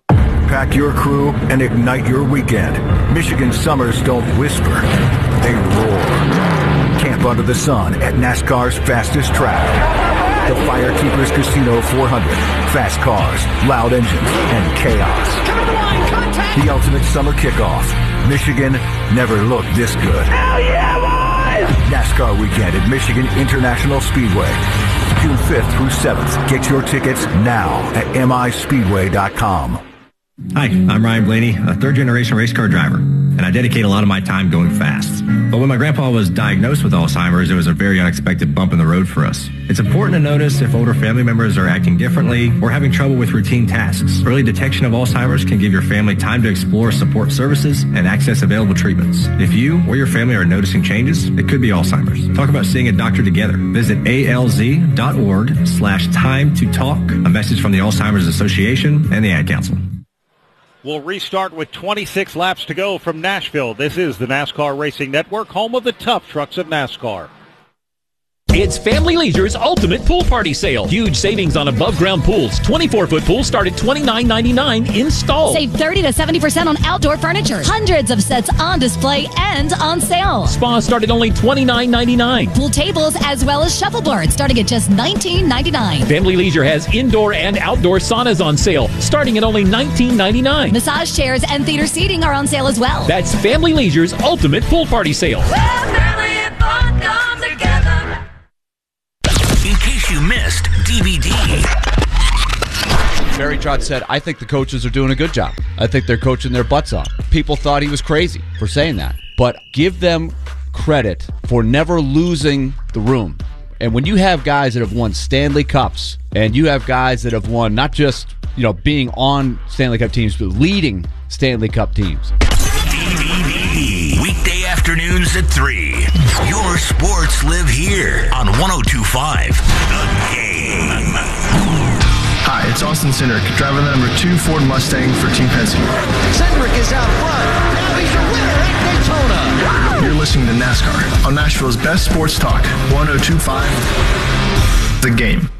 Pack your crew and ignite your weekend. Michigan summers don't whisper, they roar. Camp under the sun at NASCAR's fastest track. The Firekeepers Casino 400. Fast cars, loud engines, and chaos. The ultimate summer kickoff. Michigan never looked this good. Hell yeah, boys! NASCAR weekend at Michigan International Speedway. June 5th through 7th. Get your tickets now at mispeedway.com. Hi, I'm Ryan Blaney, a third-generation race car driver. and I dedicate a lot of my time going fast. But when my grandpa was diagnosed with Alzheimer's, it was a very unexpected bump in the road for us. It's important to notice if older family members are acting differently or having trouble with routine tasks. Early detection of Alzheimer's can give your family time to explore support services and access available treatments. If you or your family are noticing changes, it could be Alzheimer's. Talk about seeing a doctor together. Visit alz.org/time to talk. A message from the Alzheimer's Association and the Ad Council. We'll restart with 26 laps to go from Nashville. This is the NASCAR Racing Network, home of the tough trucks of NASCAR. It's Family Leisure's Ultimate Pool Party Sale. Huge savings on above-ground pools. 24-foot pools start at $29.99 installed. Save 30 to 70% on outdoor furniture. Hundreds of sets on display and on sale. Spas start at only $29.99. Pool tables as well as shuffleboards starting at just $19.99. Family Leisure has indoor and outdoor saunas on sale starting at only $19.99. Massage chairs and theater seating are on sale as well. That's Family Leisure's Ultimate Pool Party Sale. In case you missed DVD. Barry Trotz said, I think the coaches are doing a good job. I think they're coaching their butts off. People thought he was crazy for saying that. But give them credit for never losing the room. And when you have guys that have won Stanley Cups, and you have guys that have won not just, being on Stanley Cup teams, but leading Stanley Cup teams. DVD. Weekday afternoons at 3. Your sports live here on 102.5 The Game. Hi, it's Austin Cindric, driving the number 2 Ford Mustang for Team Penske. Cindric is out front. Now he's your winner at Daytona. You're listening to NASCAR on Nashville's best sports talk, 102.5 The Game.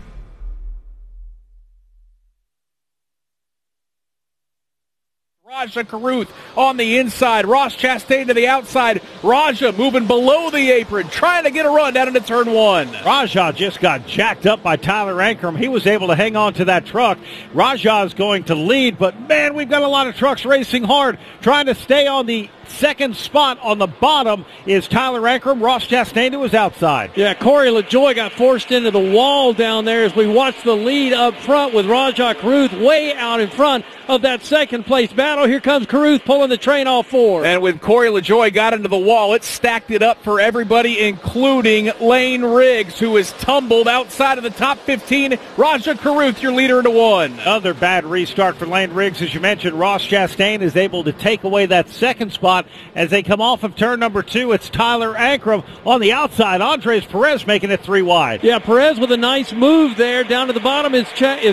Raja Caruth on the inside. Ross Chastain to the outside. Raja moving below the apron, trying to get a run down into turn 1. Raja just got jacked up by Tyler Ankrum. He was able to hang on to that truck. Raja is going to lead, but man, we've got a lot of trucks racing hard, trying to stay on the second spot. On the bottom is Tyler Ankrum. Ross Chastain to his outside. Yeah, Corey LaJoie got forced into the wall down there as we watch the lead up front with Raja Caruth way out in front of that second place battle. Here comes Caruth pulling the train off 4. And with Corey LaJoie got into the wall, it stacked it up for everybody, including Lane Riggs, who is tumbled outside of the top 15. Raja Caruth, your leader into 1. Another bad restart for Lane Riggs. As you mentioned, Ross Chastain is able to take away that second spot as they come off of turn number 2. It's Tyler Ankrum on the outside. Andres Perez making it 3 wide. Yeah, Perez with a nice move there. Down to the bottom is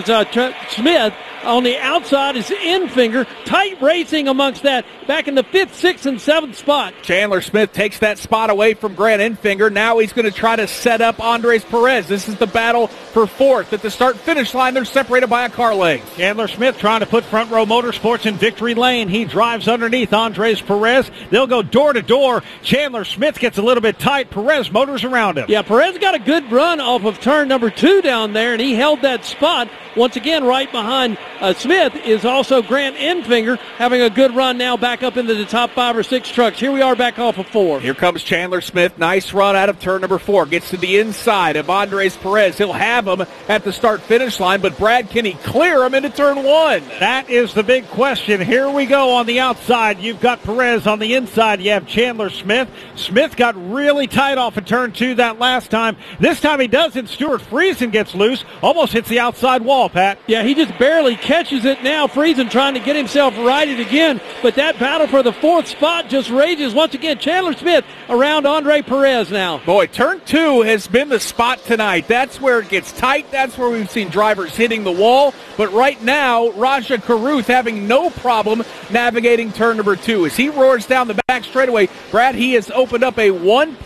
Smith. On the outside is Enfinger. Tight racing amongst that. Back in the 5th, 6th, and 7th spot. Chandler Smith takes that spot away from Grant Enfinger. Now he's going to try to set up Andres Perez. This is the battle for 4th. At the start-finish line, they're separated by a car length. Chandler Smith trying to put Front Row Motorsports in victory lane. He drives underneath Andres Perez. They'll go door to door. Chandler Smith gets a little bit tight. Perez motors around him. Yeah, Perez got a good run off of turn number 2 down there, and he held that spot. Once again, right behind Smith is also Grant Enfinger, having a good run now back up into the top 5 or 6 trucks. Here we are back off of 4. Here comes Chandler Smith. Nice run out of turn number 4. Gets to the inside of Andres Perez. He'll have him at the start-finish line, but Brad, can he clear him into turn 1? That is the big question. Here we go on the outside. You've got Perez on the inside. You have Chandler Smith. Smith got really tight off of turn 2 that last time. This time he doesn't. Stuart Friesen gets loose. Almost hits the outside wall, Pat. Yeah, he just barely catches it now. Friesen trying to get himself righted again, but that battle for the 4th spot just rages once again. Chandler Smith around Andre Perez now. Boy, turn 2 has been the spot tonight. That's where it gets tight. That's where we've seen drivers hitting the wall. But right now, Raja Caruth having no problem navigating turn number 2. As he roars down the back straightaway, Brad, he has opened up a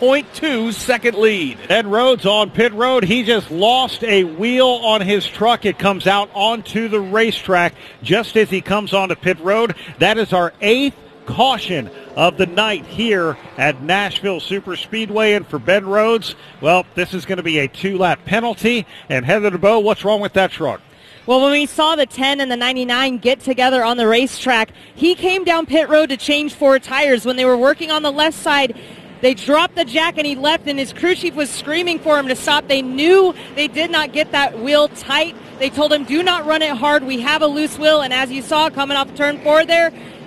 1.2 second lead. Ed Rhodes on pit road. He just lost a wheel on his truck. It comes out onto the racetrack just as he comes onto pit road. That is our 8th caution of the night here at Nashville Superspeedway. And for Ben Rhodes, well, this is going to be a 2-lap penalty. And Heather DeBow, what's wrong with that truck? Well, when we saw the 10 and the 99 get together on the racetrack, he came down pit road to change 4 tires. When they were working on the left side, they dropped the jack and he left, and his crew chief was screaming for him to stop. They knew they did not get that wheel tight. They told him, do not run it hard. We have a loose wheel. And as you saw coming off turn 4 there,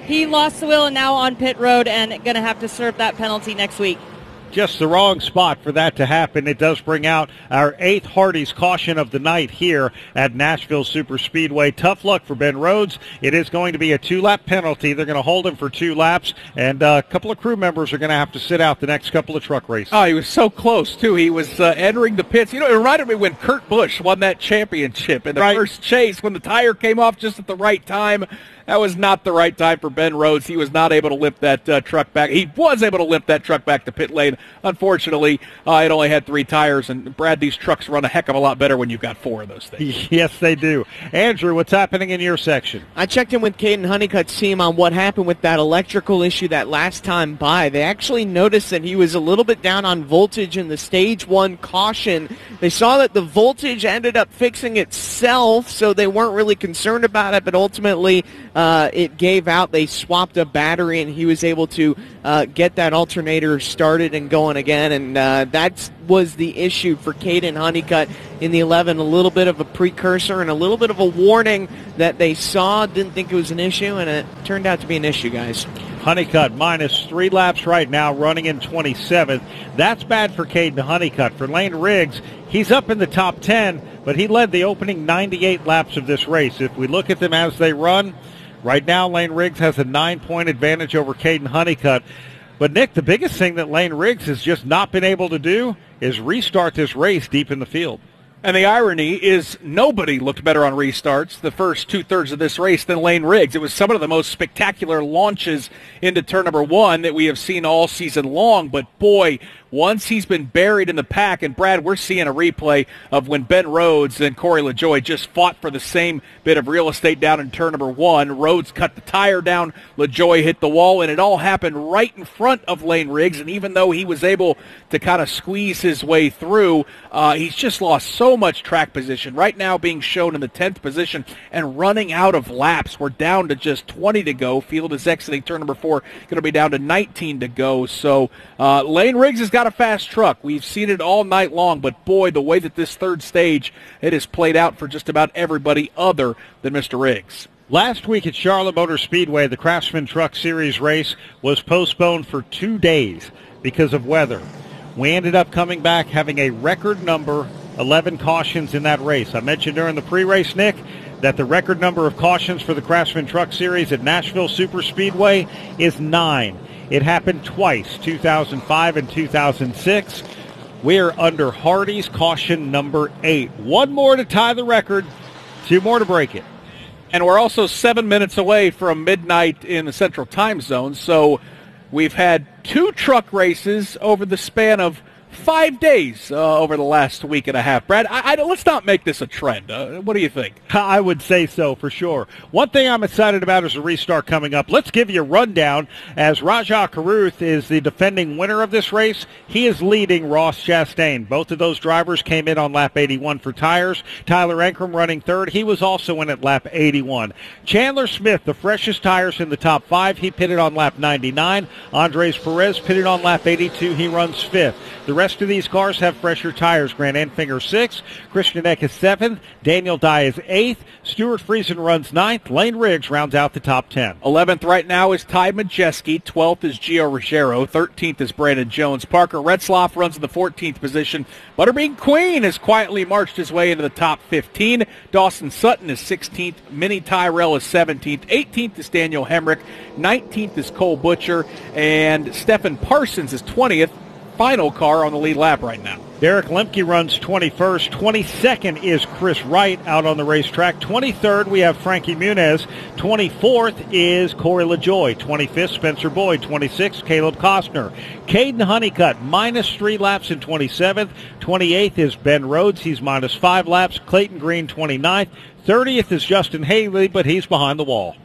he lost the wheel and now on pit road and going to have to serve that penalty next week. Just the wrong spot for that to happen. It does bring out our 8th Hardee's caution of the night here at Nashville Superspeedway. Tough luck for Ben Rhodes. It is going to be a 2-lap penalty. They're going to hold him for 2 laps, and a couple of crew members are going to have to sit out the next couple of truck races. Oh, he was so close, too. He was entering the pits. You know, it reminded me when Kurt Busch won that championship in the first chase when the tire came off just at the right time. That was not the right time for Ben Rhodes. He was not able to lift that truck back. He was able to lift that truck back to pit lane. Unfortunately, it only had 3 tires. And, Brad, these trucks run a heck of a lot better when you've got 4 of those things. Yes, they do. Andrew, what's happening in your section? I checked in with Caden Honeycutt's team on what happened with that electrical issue that last time by. They actually noticed that he was a little bit down on voltage in the Stage 1 caution. They saw that the voltage ended up fixing itself, so they weren't really concerned about it, but ultimately it gave out. They swapped a battery, and he was able to get that alternator started and going again, and that was the issue for Caden Honeycutt in the 11. A little bit of a precursor and a little bit of a warning that they saw, didn't think it was an issue, and it turned out to be an issue, guys. Honeycutt minus 3 laps right now, running in 27th. That's bad for Caden Honeycutt. For Lane Riggs, he's up in the top 10, but he led the opening 98 laps of this race. If we look at them as they run, right now Lane Riggs has a 9-point advantage over Caden Honeycutt. But, Nick, the biggest thing that Lane Riggs has just not been able to do is restart this race deep in the field. And the irony is nobody looked better on restarts the first 2/3 of this race than Lane Riggs. It was some of the most spectacular launches into turn number 1 that we have seen all season long. But, boy, once he's been buried in the pack, and, Brad, we're seeing a replay of when Ben Rhodes and Corey LaJoie just fought for the same bit of real estate down in turn number 1. Rhodes cut the tire down, LaJoie hit the wall, and it all happened right in front of Lane Riggs. And even though he was able to kind of squeeze his way through, he's just lost so much track position. Right now being shown in the 10th position and running out of laps. We're down to just 20 to go. Field is exiting turn number 4, going to be down to 19 to go. So Lane Riggs has got a fast truck. We've seen it all night long, but boy, the way that this third stage, it has played out for just about everybody other than Mr. Riggs. Last week at Charlotte Motor Speedway, the Craftsman Truck Series race was postponed for 2 days because of weather. We ended up coming back having a record number, 11 cautions in that race. I mentioned during the pre-race, Nick, that the record number of cautions for the Craftsman Truck Series at Nashville Superspeedway is 9. It happened twice, 2005 and 2006. We're under Hardee's caution number 8. 1 more to tie the record, 2 more to break it. And we're also 7 minutes away from midnight in the Central Time Zone, so we've had 2 truck races over the span of 5 days over the last week and a half. Brad, let's not make this a trend. What do you think? I would say so, for sure. One thing I'm excited about is a restart coming up. Let's give you a rundown, as Rajah Caruth is the defending winner of this race. He is leading Ross Chastain. Both of those drivers came in on lap 81 for tires. Tyler Ankrum running third. He was also in at lap 81. Chandler Smith, the freshest tires in the top 5. He pitted on lap 99. Andres Perez pitted on lap 82. He runs 5th. The rest of these cars have fresher tires. Grant Enfinger 6th, Christian Eck is 7th, Daniel Dye is 8th, Stuart Friesen runs 9th, Lane Riggs rounds out the top 10. 11th right now is Ty Majeski, 12th is Gio Ruggiero, 13th is Brandon Jones. Parker Retzlaff runs in the 14th position. Butterbean Queen has quietly marched his way into the top 15. Dawson Sutton is 16th, Minnie Tyrell is 17th, 18th is Daniel Hemrick, 19th is Cole Butcher, and Stephen Parsons is 20th. Final car on the lead lap right now. Derek Lemke runs 21st. 22nd is Chris Wright out on the racetrack. 23rd, we have Frankie Muniz. 24th is Corey LaJoie. 25th, Spencer Boyd. 26th, Caleb Costner. Caden Honeycutt, minus 3 laps in 27th. 28th is Ben Rhodes. He's minus 5 laps. Clayton Green, 29th. 30th is Justin Haley, but he's behind the wall.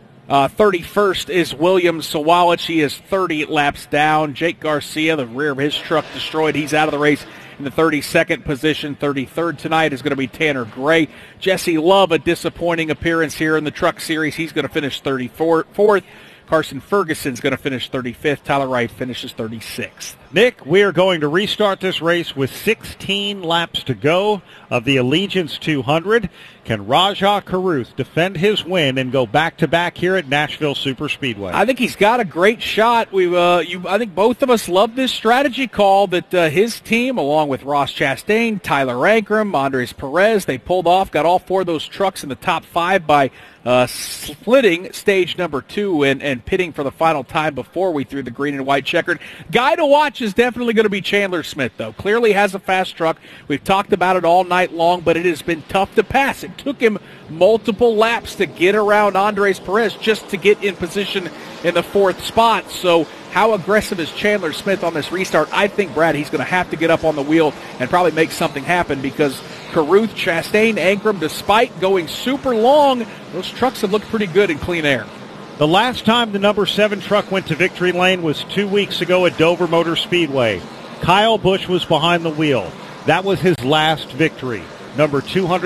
31st is William Sawalich. He is 30 laps down. Jake Garcia, the rear of his truck destroyed. He's out of the race in the 32nd position. 33rd tonight is going to be Tanner Gray. Jesse Love, a disappointing appearance here in the Truck Series. He's going to finish 34th. Carson Ferguson's going to finish 35th. Tyler Wright finishes 36th. Nick, we are going to restart this race with 16 laps to go of the Allegiance 200. Can Rajah Caruth defend his win and go back-to-back here at Nashville Superspeedway? I think he's got a great shot. I think both of us love this strategy call that his team, along with Ross Chastain, Tyler Ankrum, Andres Perez, they pulled off, got all 4 of those trucks in the top 5 by splitting stage number 2 and pitting for the final time before we threw the green and white checkered. Guy to watch is definitely going to be Chandler Smith, though. Clearly has a fast truck. We've talked about it all night long, but it has been tough to pass. It took him multiple laps to get around Andres Perez just to get in position in the 4th spot. So how aggressive is Chandler Smith on this restart? I think, Brad, he's going to have to get up on the wheel and probably make something happen because Caruth, Chastain, Ankrum, despite going super long, those trucks have looked pretty good in clean air. The last time the number 7 truck went to victory lane was 2 weeks ago at Dover Motor Speedway. Kyle Busch was behind the wheel. That was his last victory, number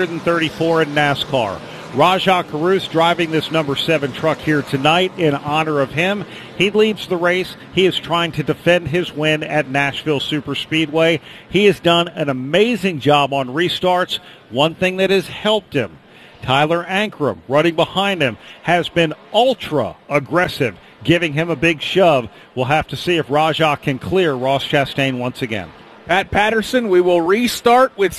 234 in NASCAR. Rajah Caruth driving this number 7 truck here tonight in honor of him. He leads the race. He is trying to defend his win at Nashville Superspeedway. He has done an amazing job on restarts. One thing that has helped him, Tyler Ankrum, running behind him, has been ultra aggressive, giving him a big shove. We'll have to see if Rajah can clear Ross Chastain once again. Pat Patterson, we will restart with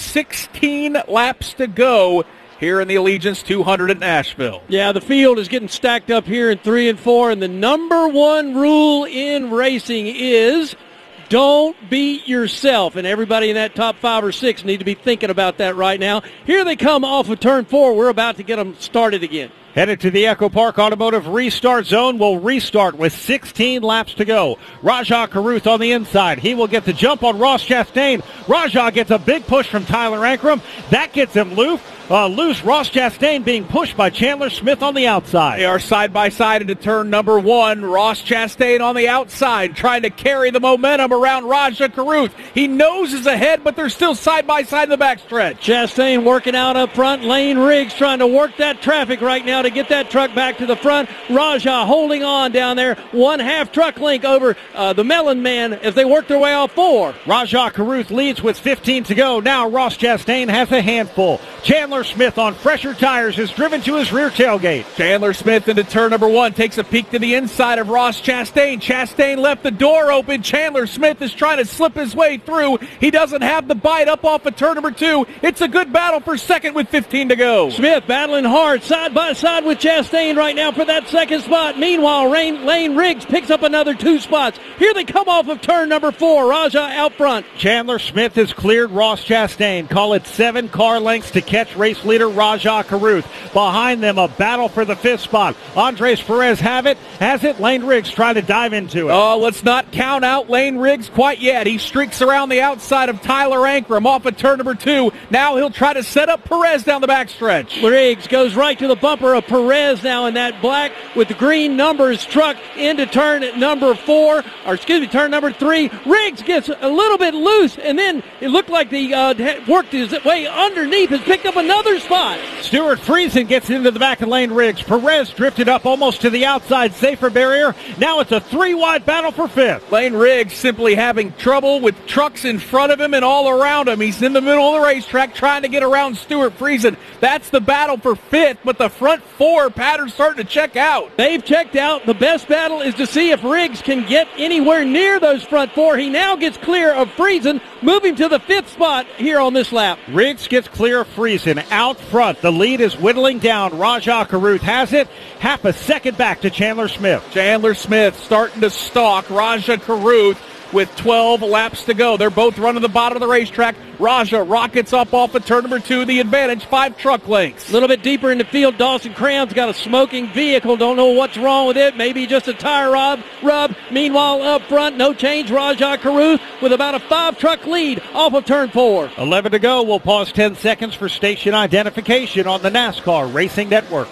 16 laps to go here in the Allegiance 200 at Nashville. Yeah, the field is getting stacked up here in 3 and 4, and the number 1 rule in racing is don't beat yourself, and everybody in that top 5 or 6 need to be thinking about that right now. Here they come off of turn 4. We're about to get them started again. Headed to the Echo Park Automotive restart zone. We'll restart with 16 laps to go. Rajah Caruth on the inside. He will get the jump on Ross Chastain. Rajah gets a big push from Tyler Ankrum. That gets him loose. Ross Chastain being pushed by Chandler Smith on the outside. They are side by side into turn number 1. Ross Chastain on the outside trying to carry the momentum around Rajah Caruth. He noses ahead, but they're still side by side in the backstretch. Chastain working out up front. Lane Riggs trying to work that traffic right now to get that truck back to the front. Rajah holding on down there. 1/2 truck link over the Mellon man as they work their way off 4. Rajah Caruth leads with 15 to go. Now Ross Chastain has a handful. Chandler Smith on fresher tires is driven to his rear tailgate. Chandler Smith into turn number 1 takes a peek to the inside of Ross Chastain. Chastain left the door open. Chandler Smith is trying to slip his way through. He doesn't have the bite up off of turn number 2. It's a good battle for second with 15 to go. Smith battling hard side by side with Chastain right now for that second spot. Meanwhile, Lane Riggs picks up another 2 spots. Here they come off of turn number 4. Rajah out front. Chandler Smith has cleared Ross Chastain. Call it 7 car lengths to catch race leader Rajah Caruth. Behind them, a battle for the 5th spot. Andres Perez has it. Lane Riggs trying to dive into it. Oh, let's not count out Lane Riggs quite yet. He streaks around the outside of Tyler Ankrum off of turn number 2. Now he'll try to set up Perez down the backstretch. Riggs goes right to the bumper of Perez now in that black with the green numbers truck into turn number 3. Riggs gets a little bit loose, and then it looked like he worked his way underneath and picked up another spot. Stuart Friesen gets into the back of Lane Riggs. Perez drifted up almost to the outside safer barrier. Now it's a 3-wide battle for 5th. Lane Riggs simply having trouble with trucks in front of him and all around him. He's in the middle of the racetrack trying to get around Stuart Friesen. That's the battle for 5th, but the front 4 patterns starting to check out. They've checked out. The best battle is to see if Riggs can get anywhere near those front 4. He now gets clear of Friesen, moving to the 5th spot here on this lap. Riggs gets clear of Friesen out front. The lead is whittling down. Rajah Caruth has it. Half a second back to Chandler Smith. Chandler Smith starting to stalk Rajah Caruth with 12 laps to go. They're both running the bottom of the racetrack. Rajah rockets up off of turn number 2, the advantage, 5 truck lengths. A little bit deeper in the field, Dawson Cram's got a smoking vehicle. Don't know what's wrong with it. Maybe just a tire rub. Meanwhile, up front, no change. Rajah Caruth with about a 5 truck lead off of turn 4. 11 to go. We'll pause 10 seconds for station identification on the NASCAR Racing Network.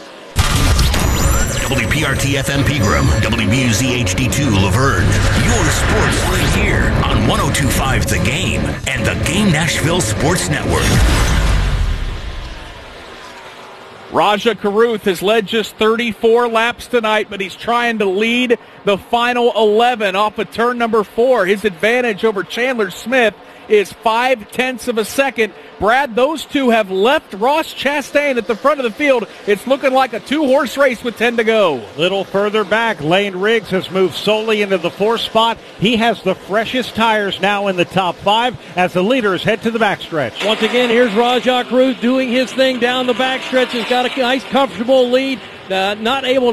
WPRT FM Pegram, WBUZ HD2 Laverne. Your sports league here on 102.5 The Game and the Game Nashville Sports Network. Raja Caruth has led just 34 laps tonight, but he's trying to lead the final 11 off of turn number 4. His advantage over Chandler Smith is 0.5 of a second. Brad, those two have left Ross Chastain at the front of the field. It's looking like a 2-horse race with 10 to go. Little further back, Lane Riggs has moved solely into the 4th spot. He has the freshest tires now in the top 5 as the leaders head to the backstretch. Once again, here's Raja Caruth doing his thing down the backstretch. He's got a nice, comfortable lead. Smith not able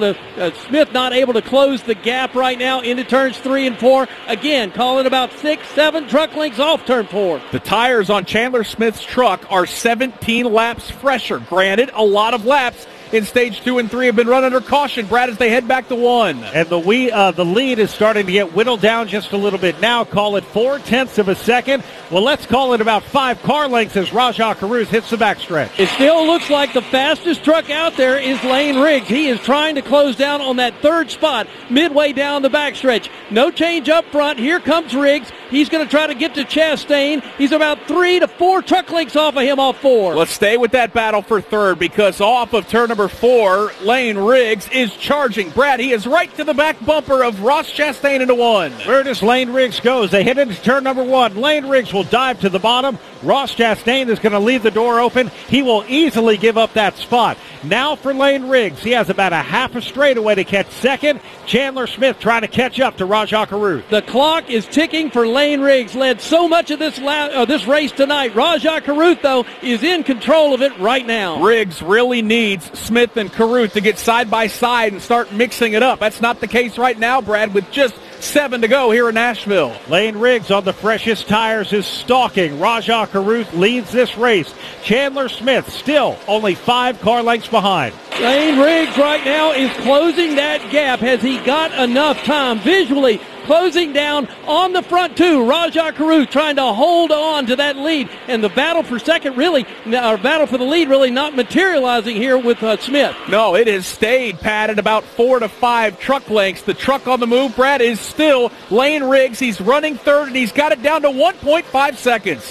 to close the gap right now into turns 3 and 4. Again, calling about 6-7 truck lengths off turn 4. The tires on Chandler Smith's truck are 17 laps fresher. Granted, a lot of laps in stage 2 and 3 have been run under caution, Brad, as they head back to 1. And the lead is starting to get whittled down just a little bit now. Call it 0.4 of a second. Well, let's call it about 5 car lengths as Raja Caruth hits the backstretch. It still looks like the fastest truck out there is Lane Riggs. He is trying to close down on that 3rd spot midway down the backstretch. No change up front. Here comes Riggs. He's going to try to get to Chastain. He's about 3 to 4 truck lengths off of him off 4. Let's stay with that battle for 3rd, because off of turn number 4, Lane Riggs is charging. Brad, he is right to the back bumper of Ross Chastain into 1. Where does Lane Riggs go? They head into turn number 1. Lane Riggs will dive to the bottom. Ross Chastain is going to leave the door open. He will easily give up that spot. Now for Lane Riggs. He has about a half a straightaway to catch 2nd. Chandler Smith trying to catch up to Raja Caruth. The clock is ticking for Lane Riggs. Led so much of this race tonight. Raja Caruth, though, is in control of it right now. Riggs really needs Smith and Caruth to get side by side and start mixing it up. That's not the case right now, Brad, with just 7 to go here in Nashville. Lane Riggs on the freshest tires is stalking. Raja Caruth leads this race. Chandler Smith still only 5 car lengths behind. Lane Riggs right now is closing that gap. Has he got enough time visually? Closing down on the front 2. Raja Caruth trying to hold on to that lead. And the battle for the lead really not materializing here with Smith. No, it has stayed, Pat, at about 4 to 5 truck lengths. The truck on the move, Brad, is still Lane Riggs. He's running 3rd, and he's got it down to 1.5 seconds.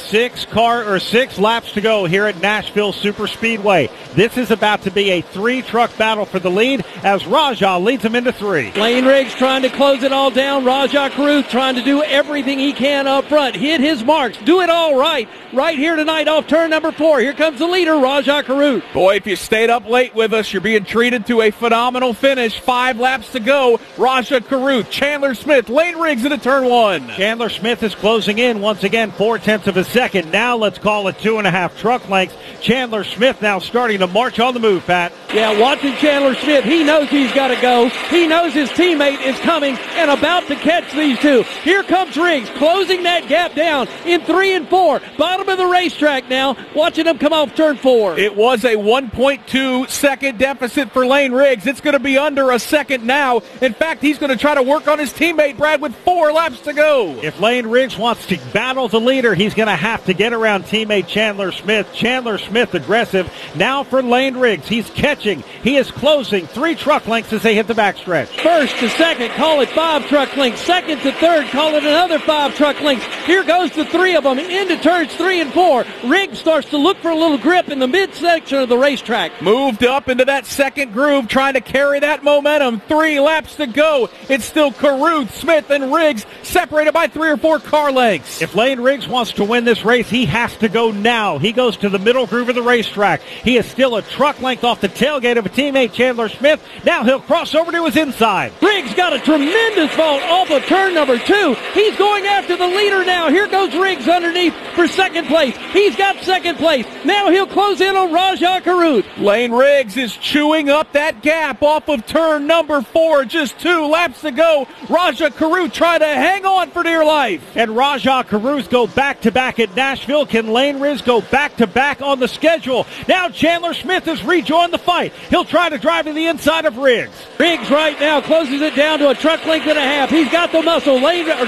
6 laps to go here at Nashville Superspeedway. This is about to be a 3-truck battle for the lead as Raja leads him into 3. Lane Riggs trying to close it all down. Raja Caruth trying to do everything he can up front. Hit his marks. Do it all right here tonight off turn number 4. Here comes the leader, Raja Caruth. Boy, if you stayed up late with us, you're being treated to a phenomenal finish. 5 laps to go. Raja Caruth, Chandler Smith, Lane Riggs into turn 1. Chandler Smith is closing in once again, 0.4 of a second. Now let's call it 2.5 truck lengths. Chandler Smith now starting to march on the move, Pat. Yeah, watching Chandler Smith, he knows he's got to go. He knows his teammate is coming and about to catch these two. Here comes Riggs, closing that gap down in 3 and 4. Bottom of the racetrack now, watching him come off turn 4. It was a 1.2 second deficit for Lane Riggs. It's going to be under a second now. In fact, he's going to try to work on his teammate, Brad, with 4 laps to go. If Lane Riggs wants to battle the leader, he's going to have to get around teammate Chandler Smith. Chandler Smith aggressive. Now for Lane Riggs. He's catching. He is closing 3 truck lengths as they hit the backstretch. 1st to 2nd, call it 5 truck lengths. 2nd to 3rd, call it another 5 truck lengths. Here goes the 3 of them into turns 3 and 4. Riggs starts to look for a little grip in the midsection of the racetrack. Moved up into that 2nd groove, trying to carry that momentum. 3 laps to go. It's still Caruth, Smith, and Riggs separated by 3 or 4 car lengths. If Lane Riggs wants to win this race, he has to go now. He goes to the middle groove of the racetrack. He is still a truck length off the tailgate of a teammate, Chandler Smith. Now he'll cross over to his inside. Riggs got a tremendous vault off of turn number 2. He's going after the leader now. Here goes Riggs underneath for 2nd place. He's got 2nd place. Now he'll close in on Raja Caruth. Lane Riggs is chewing up that gap off of turn number 4. Just 2 laps to go. Raja Caruth trying to hang on for dear life. And Raja Caruth go back-to-back at Nashville. Can Lane Riggs go back-to-back on the schedule? Now Chandler Smith has rejoined the fight. He'll try to drive to the inside of Riggs. Riggs right now closes it down to a truck length and a half. He's got the muscle.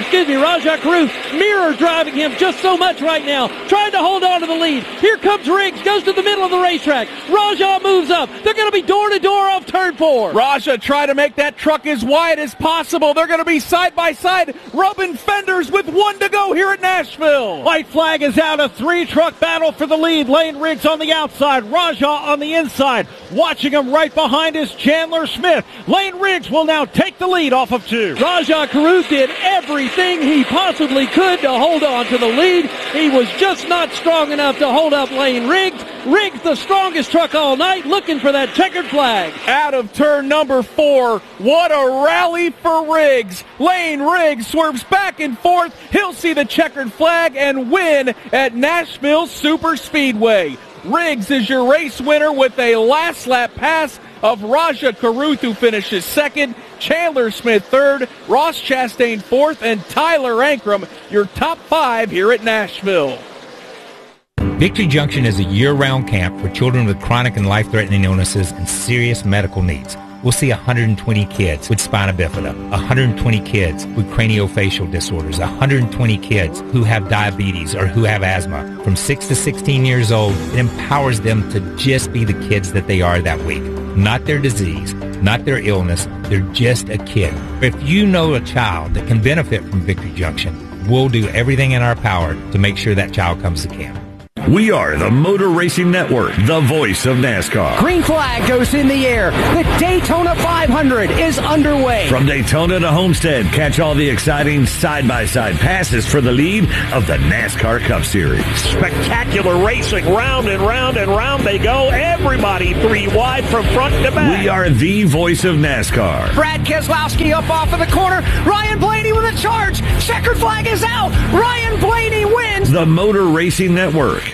Raja Caruth mirror driving him just so much right now. Trying to hold on to the lead. Here comes Riggs. Goes to the middle of the racetrack. Raja moves up. They're going to be door-to-door off turn 4. Raja try to make that truck as wide as possible. They're going to be side-by-side, rubbing fenders with 1 to go here at Nashville. White flag is out. A 3-truck battle for the lead. Lane Riggs on the outside. Raja on the inside. Watching him right behind is Chandler Smith. Lane Riggs will now take the lead off of 2. Rajah Caruth did everything he possibly could to hold on to the lead. He was just not strong enough to hold up Lane Riggs. Riggs, the strongest truck all night, looking for that checkered flag. Out of turn number 4, what a rally for Riggs. Lane Riggs swerves back and forth. He'll see the checkered flag and win at Nashville Super Speedway. Riggs is your race winner with a last lap pass of Rajah Caruth, who finishes 2nd, Chandler Smith 3rd, Ross Chastain 4th, and Tyler Ankrum, your top 5 here at Nashville. Victory Junction is a year-round camp for children with chronic and life-threatening illnesses and serious medical needs. We'll see 120 kids with spina bifida, 120 kids with craniofacial disorders, 120 kids who have diabetes or who have asthma. From 6 to 16 years old, it empowers them to just be the kids that they are that week. Not their disease, not their illness, they're just a kid. If you know a child that can benefit from Victory Junction, we'll do everything in our power to make sure that child comes to camp. We are the Motor Racing Network, the voice of NASCAR. Green flag goes in the air. The Daytona 500 is underway. From Daytona to Homestead, catch all the exciting side-by-side passes for the lead of the NASCAR Cup Series. Spectacular racing, round and round and round they go. Everybody 3 wide from front to back. We are the voice of NASCAR. Brad Keselowski up off of the corner. Ryan Blaney with a charge. Checkered flag is out. Ryan Blaney wins. The Motor Racing Network.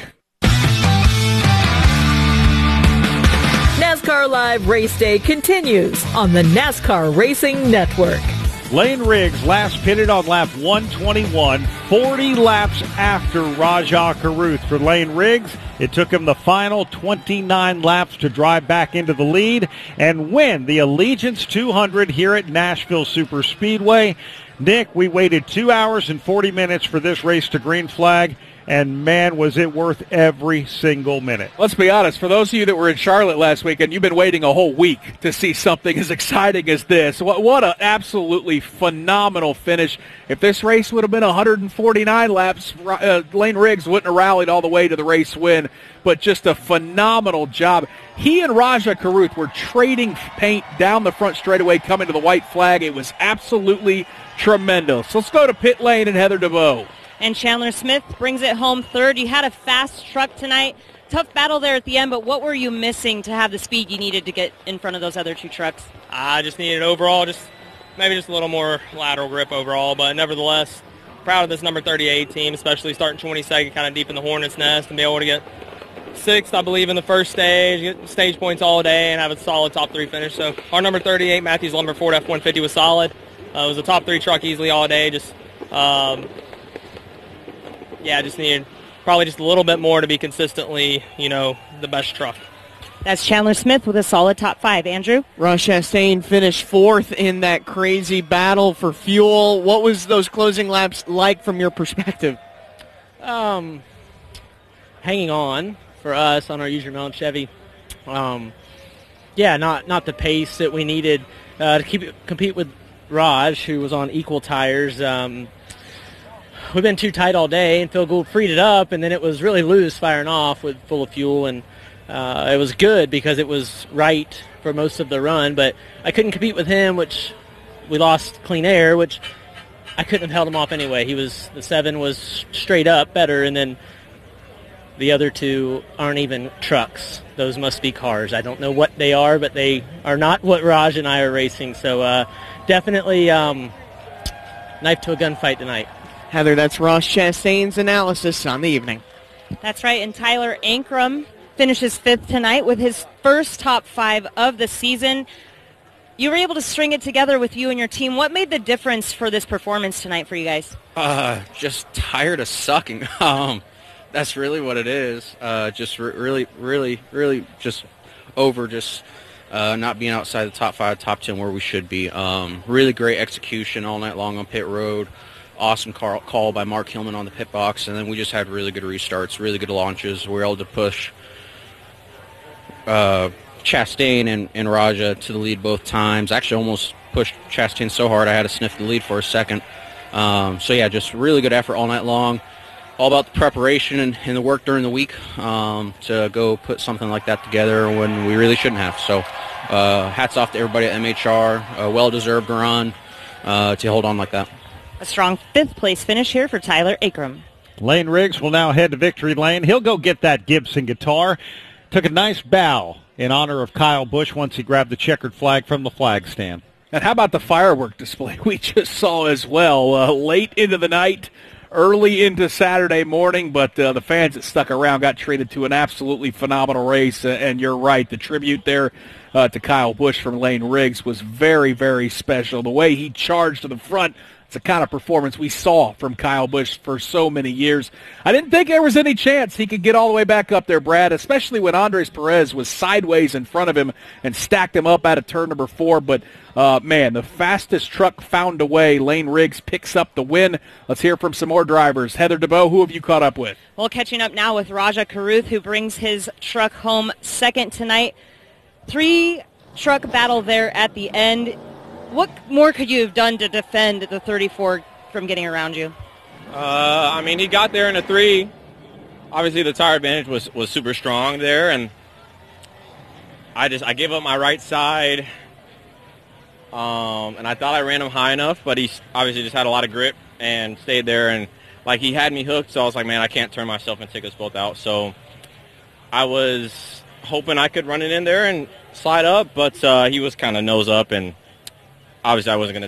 NASCAR Live Race Day continues on the NASCAR Racing Network. Lane Riggs last pitted on lap 121, 40 laps after Rajah Caruth. For Lane Riggs, it took him the final 29 laps to drive back into the lead and win the Allegiance 200 here at Nashville Super Speedway. Nick, we waited 2 hours and 40 minutes for this race to green flag, and man, was it worth every single minute. Let's be honest, for those of you that were in Charlotte last weekend, you've been waiting a whole week to see something as exciting as this. What an absolutely phenomenal finish. If this race would have been 149 laps, Lane Riggs wouldn't have rallied all the way to the race win, but just a phenomenal job. He and Rajah Caruth were trading paint down the front straightaway coming to the white flag. It was absolutely tremendous. Let's go to pit lane and Heather DeVoe. And Chandler Smith brings it home 3rd. You had a fast truck tonight. Tough battle there at the end, but what were you missing to have the speed you needed to get in front of those other 2 trucks? I just needed overall, maybe just a little more lateral grip overall, but nevertheless, proud of this number 38 team, especially starting 22nd, kind of deep in the hornet's nest, and be able to get 6th, I believe, in the first stage, get stage points all day, and have a solid top 3 finish. So our number 38, Matthews Lumber Ford F-150, was solid. It was a top 3 truck easily all day. Just needed probably just a little bit more to be consistently, the best truck. That's Chandler Smith with a solid top 5. Andrew? Ross Chastain finished 4th in that crazy battle for fuel. What was those closing laps like from your perspective? Hanging on for us on our Use Your Melon Chevy. Not the pace that we needed to compete with Raj, who was on equal tires. We've been too tight all day, and Phil Gould freed it up, and then it was really loose firing off with full of fuel, and it was good because it was right for most of the run, but I couldn't compete with him, which we lost clean air, which I couldn't have held him off anyway. The 7 was straight up better, and then the other 2 aren't even trucks. Those must be cars. I don't know what they are, but they are not what Raj and I are racing, so definitely knife to a gunfight tonight. Heather, that's Ross Chastain's analysis on the evening. That's right, and Tyler Ankrum finishes 5th tonight with his first top 5 of the season. You were able to string it together with you and your team. What made the difference for this performance tonight for you guys? Just tired of sucking. That's really what it is. Just really just over not being outside the top 5, top 10 where we should be. Really great execution all night long on pit road. Awesome call by Mark Hillman on the pit box, and then we just had really good restarts, really good launches. We were able to push Chastain and Rajah to the lead both times. Actually almost pushed Chastain so hard I had to sniff the lead for a second. Just really good effort all night long. all about the preparation and the work during the week to go put something like that together when we really shouldn't have. So hats off to everybody at MHR. A well-deserved run to hold on like that. A strong 5th place finish here for Tyler Akram. Lane Riggs will now head to victory lane. He'll go get that Gibson guitar. Took a nice bow in honor of Kyle Busch once he grabbed the checkered flag from the flag stand. And how about the firework display we just saw as well? Late into the night, early into Saturday morning, but the fans that stuck around got treated to an absolutely phenomenal race. And you're right, the tribute there to Kyle Busch from Lane Riggs was very, very special. The way he charged to the front, it's the kind of performance we saw from Kyle Busch for so many years. I didn't think there was any chance he could get all the way back up there, Brad, especially when Andres Perez was sideways in front of him and stacked him up out of turn number 4. But, man, the fastest truck found a way. Lane Riggs picks up the win. Let's hear from some more drivers. Heather DeBow, who have you caught up with? Well, catching up now with Raja Caruth, who brings his truck home second tonight. 3-truck battle there at the end. What more could you have done to defend the 34 from getting around you? I mean, he got there in a 3. Obviously, the tire advantage was super strong there, and I gave up my right side, and I thought I ran him high enough, but he obviously just had a lot of grip and stayed there, and like he had me hooked, so I was like, man, I can't turn myself and take us both out. So I was hoping I could run it in there and slide up, but he was kind of nose up, and obviously I wasn't going to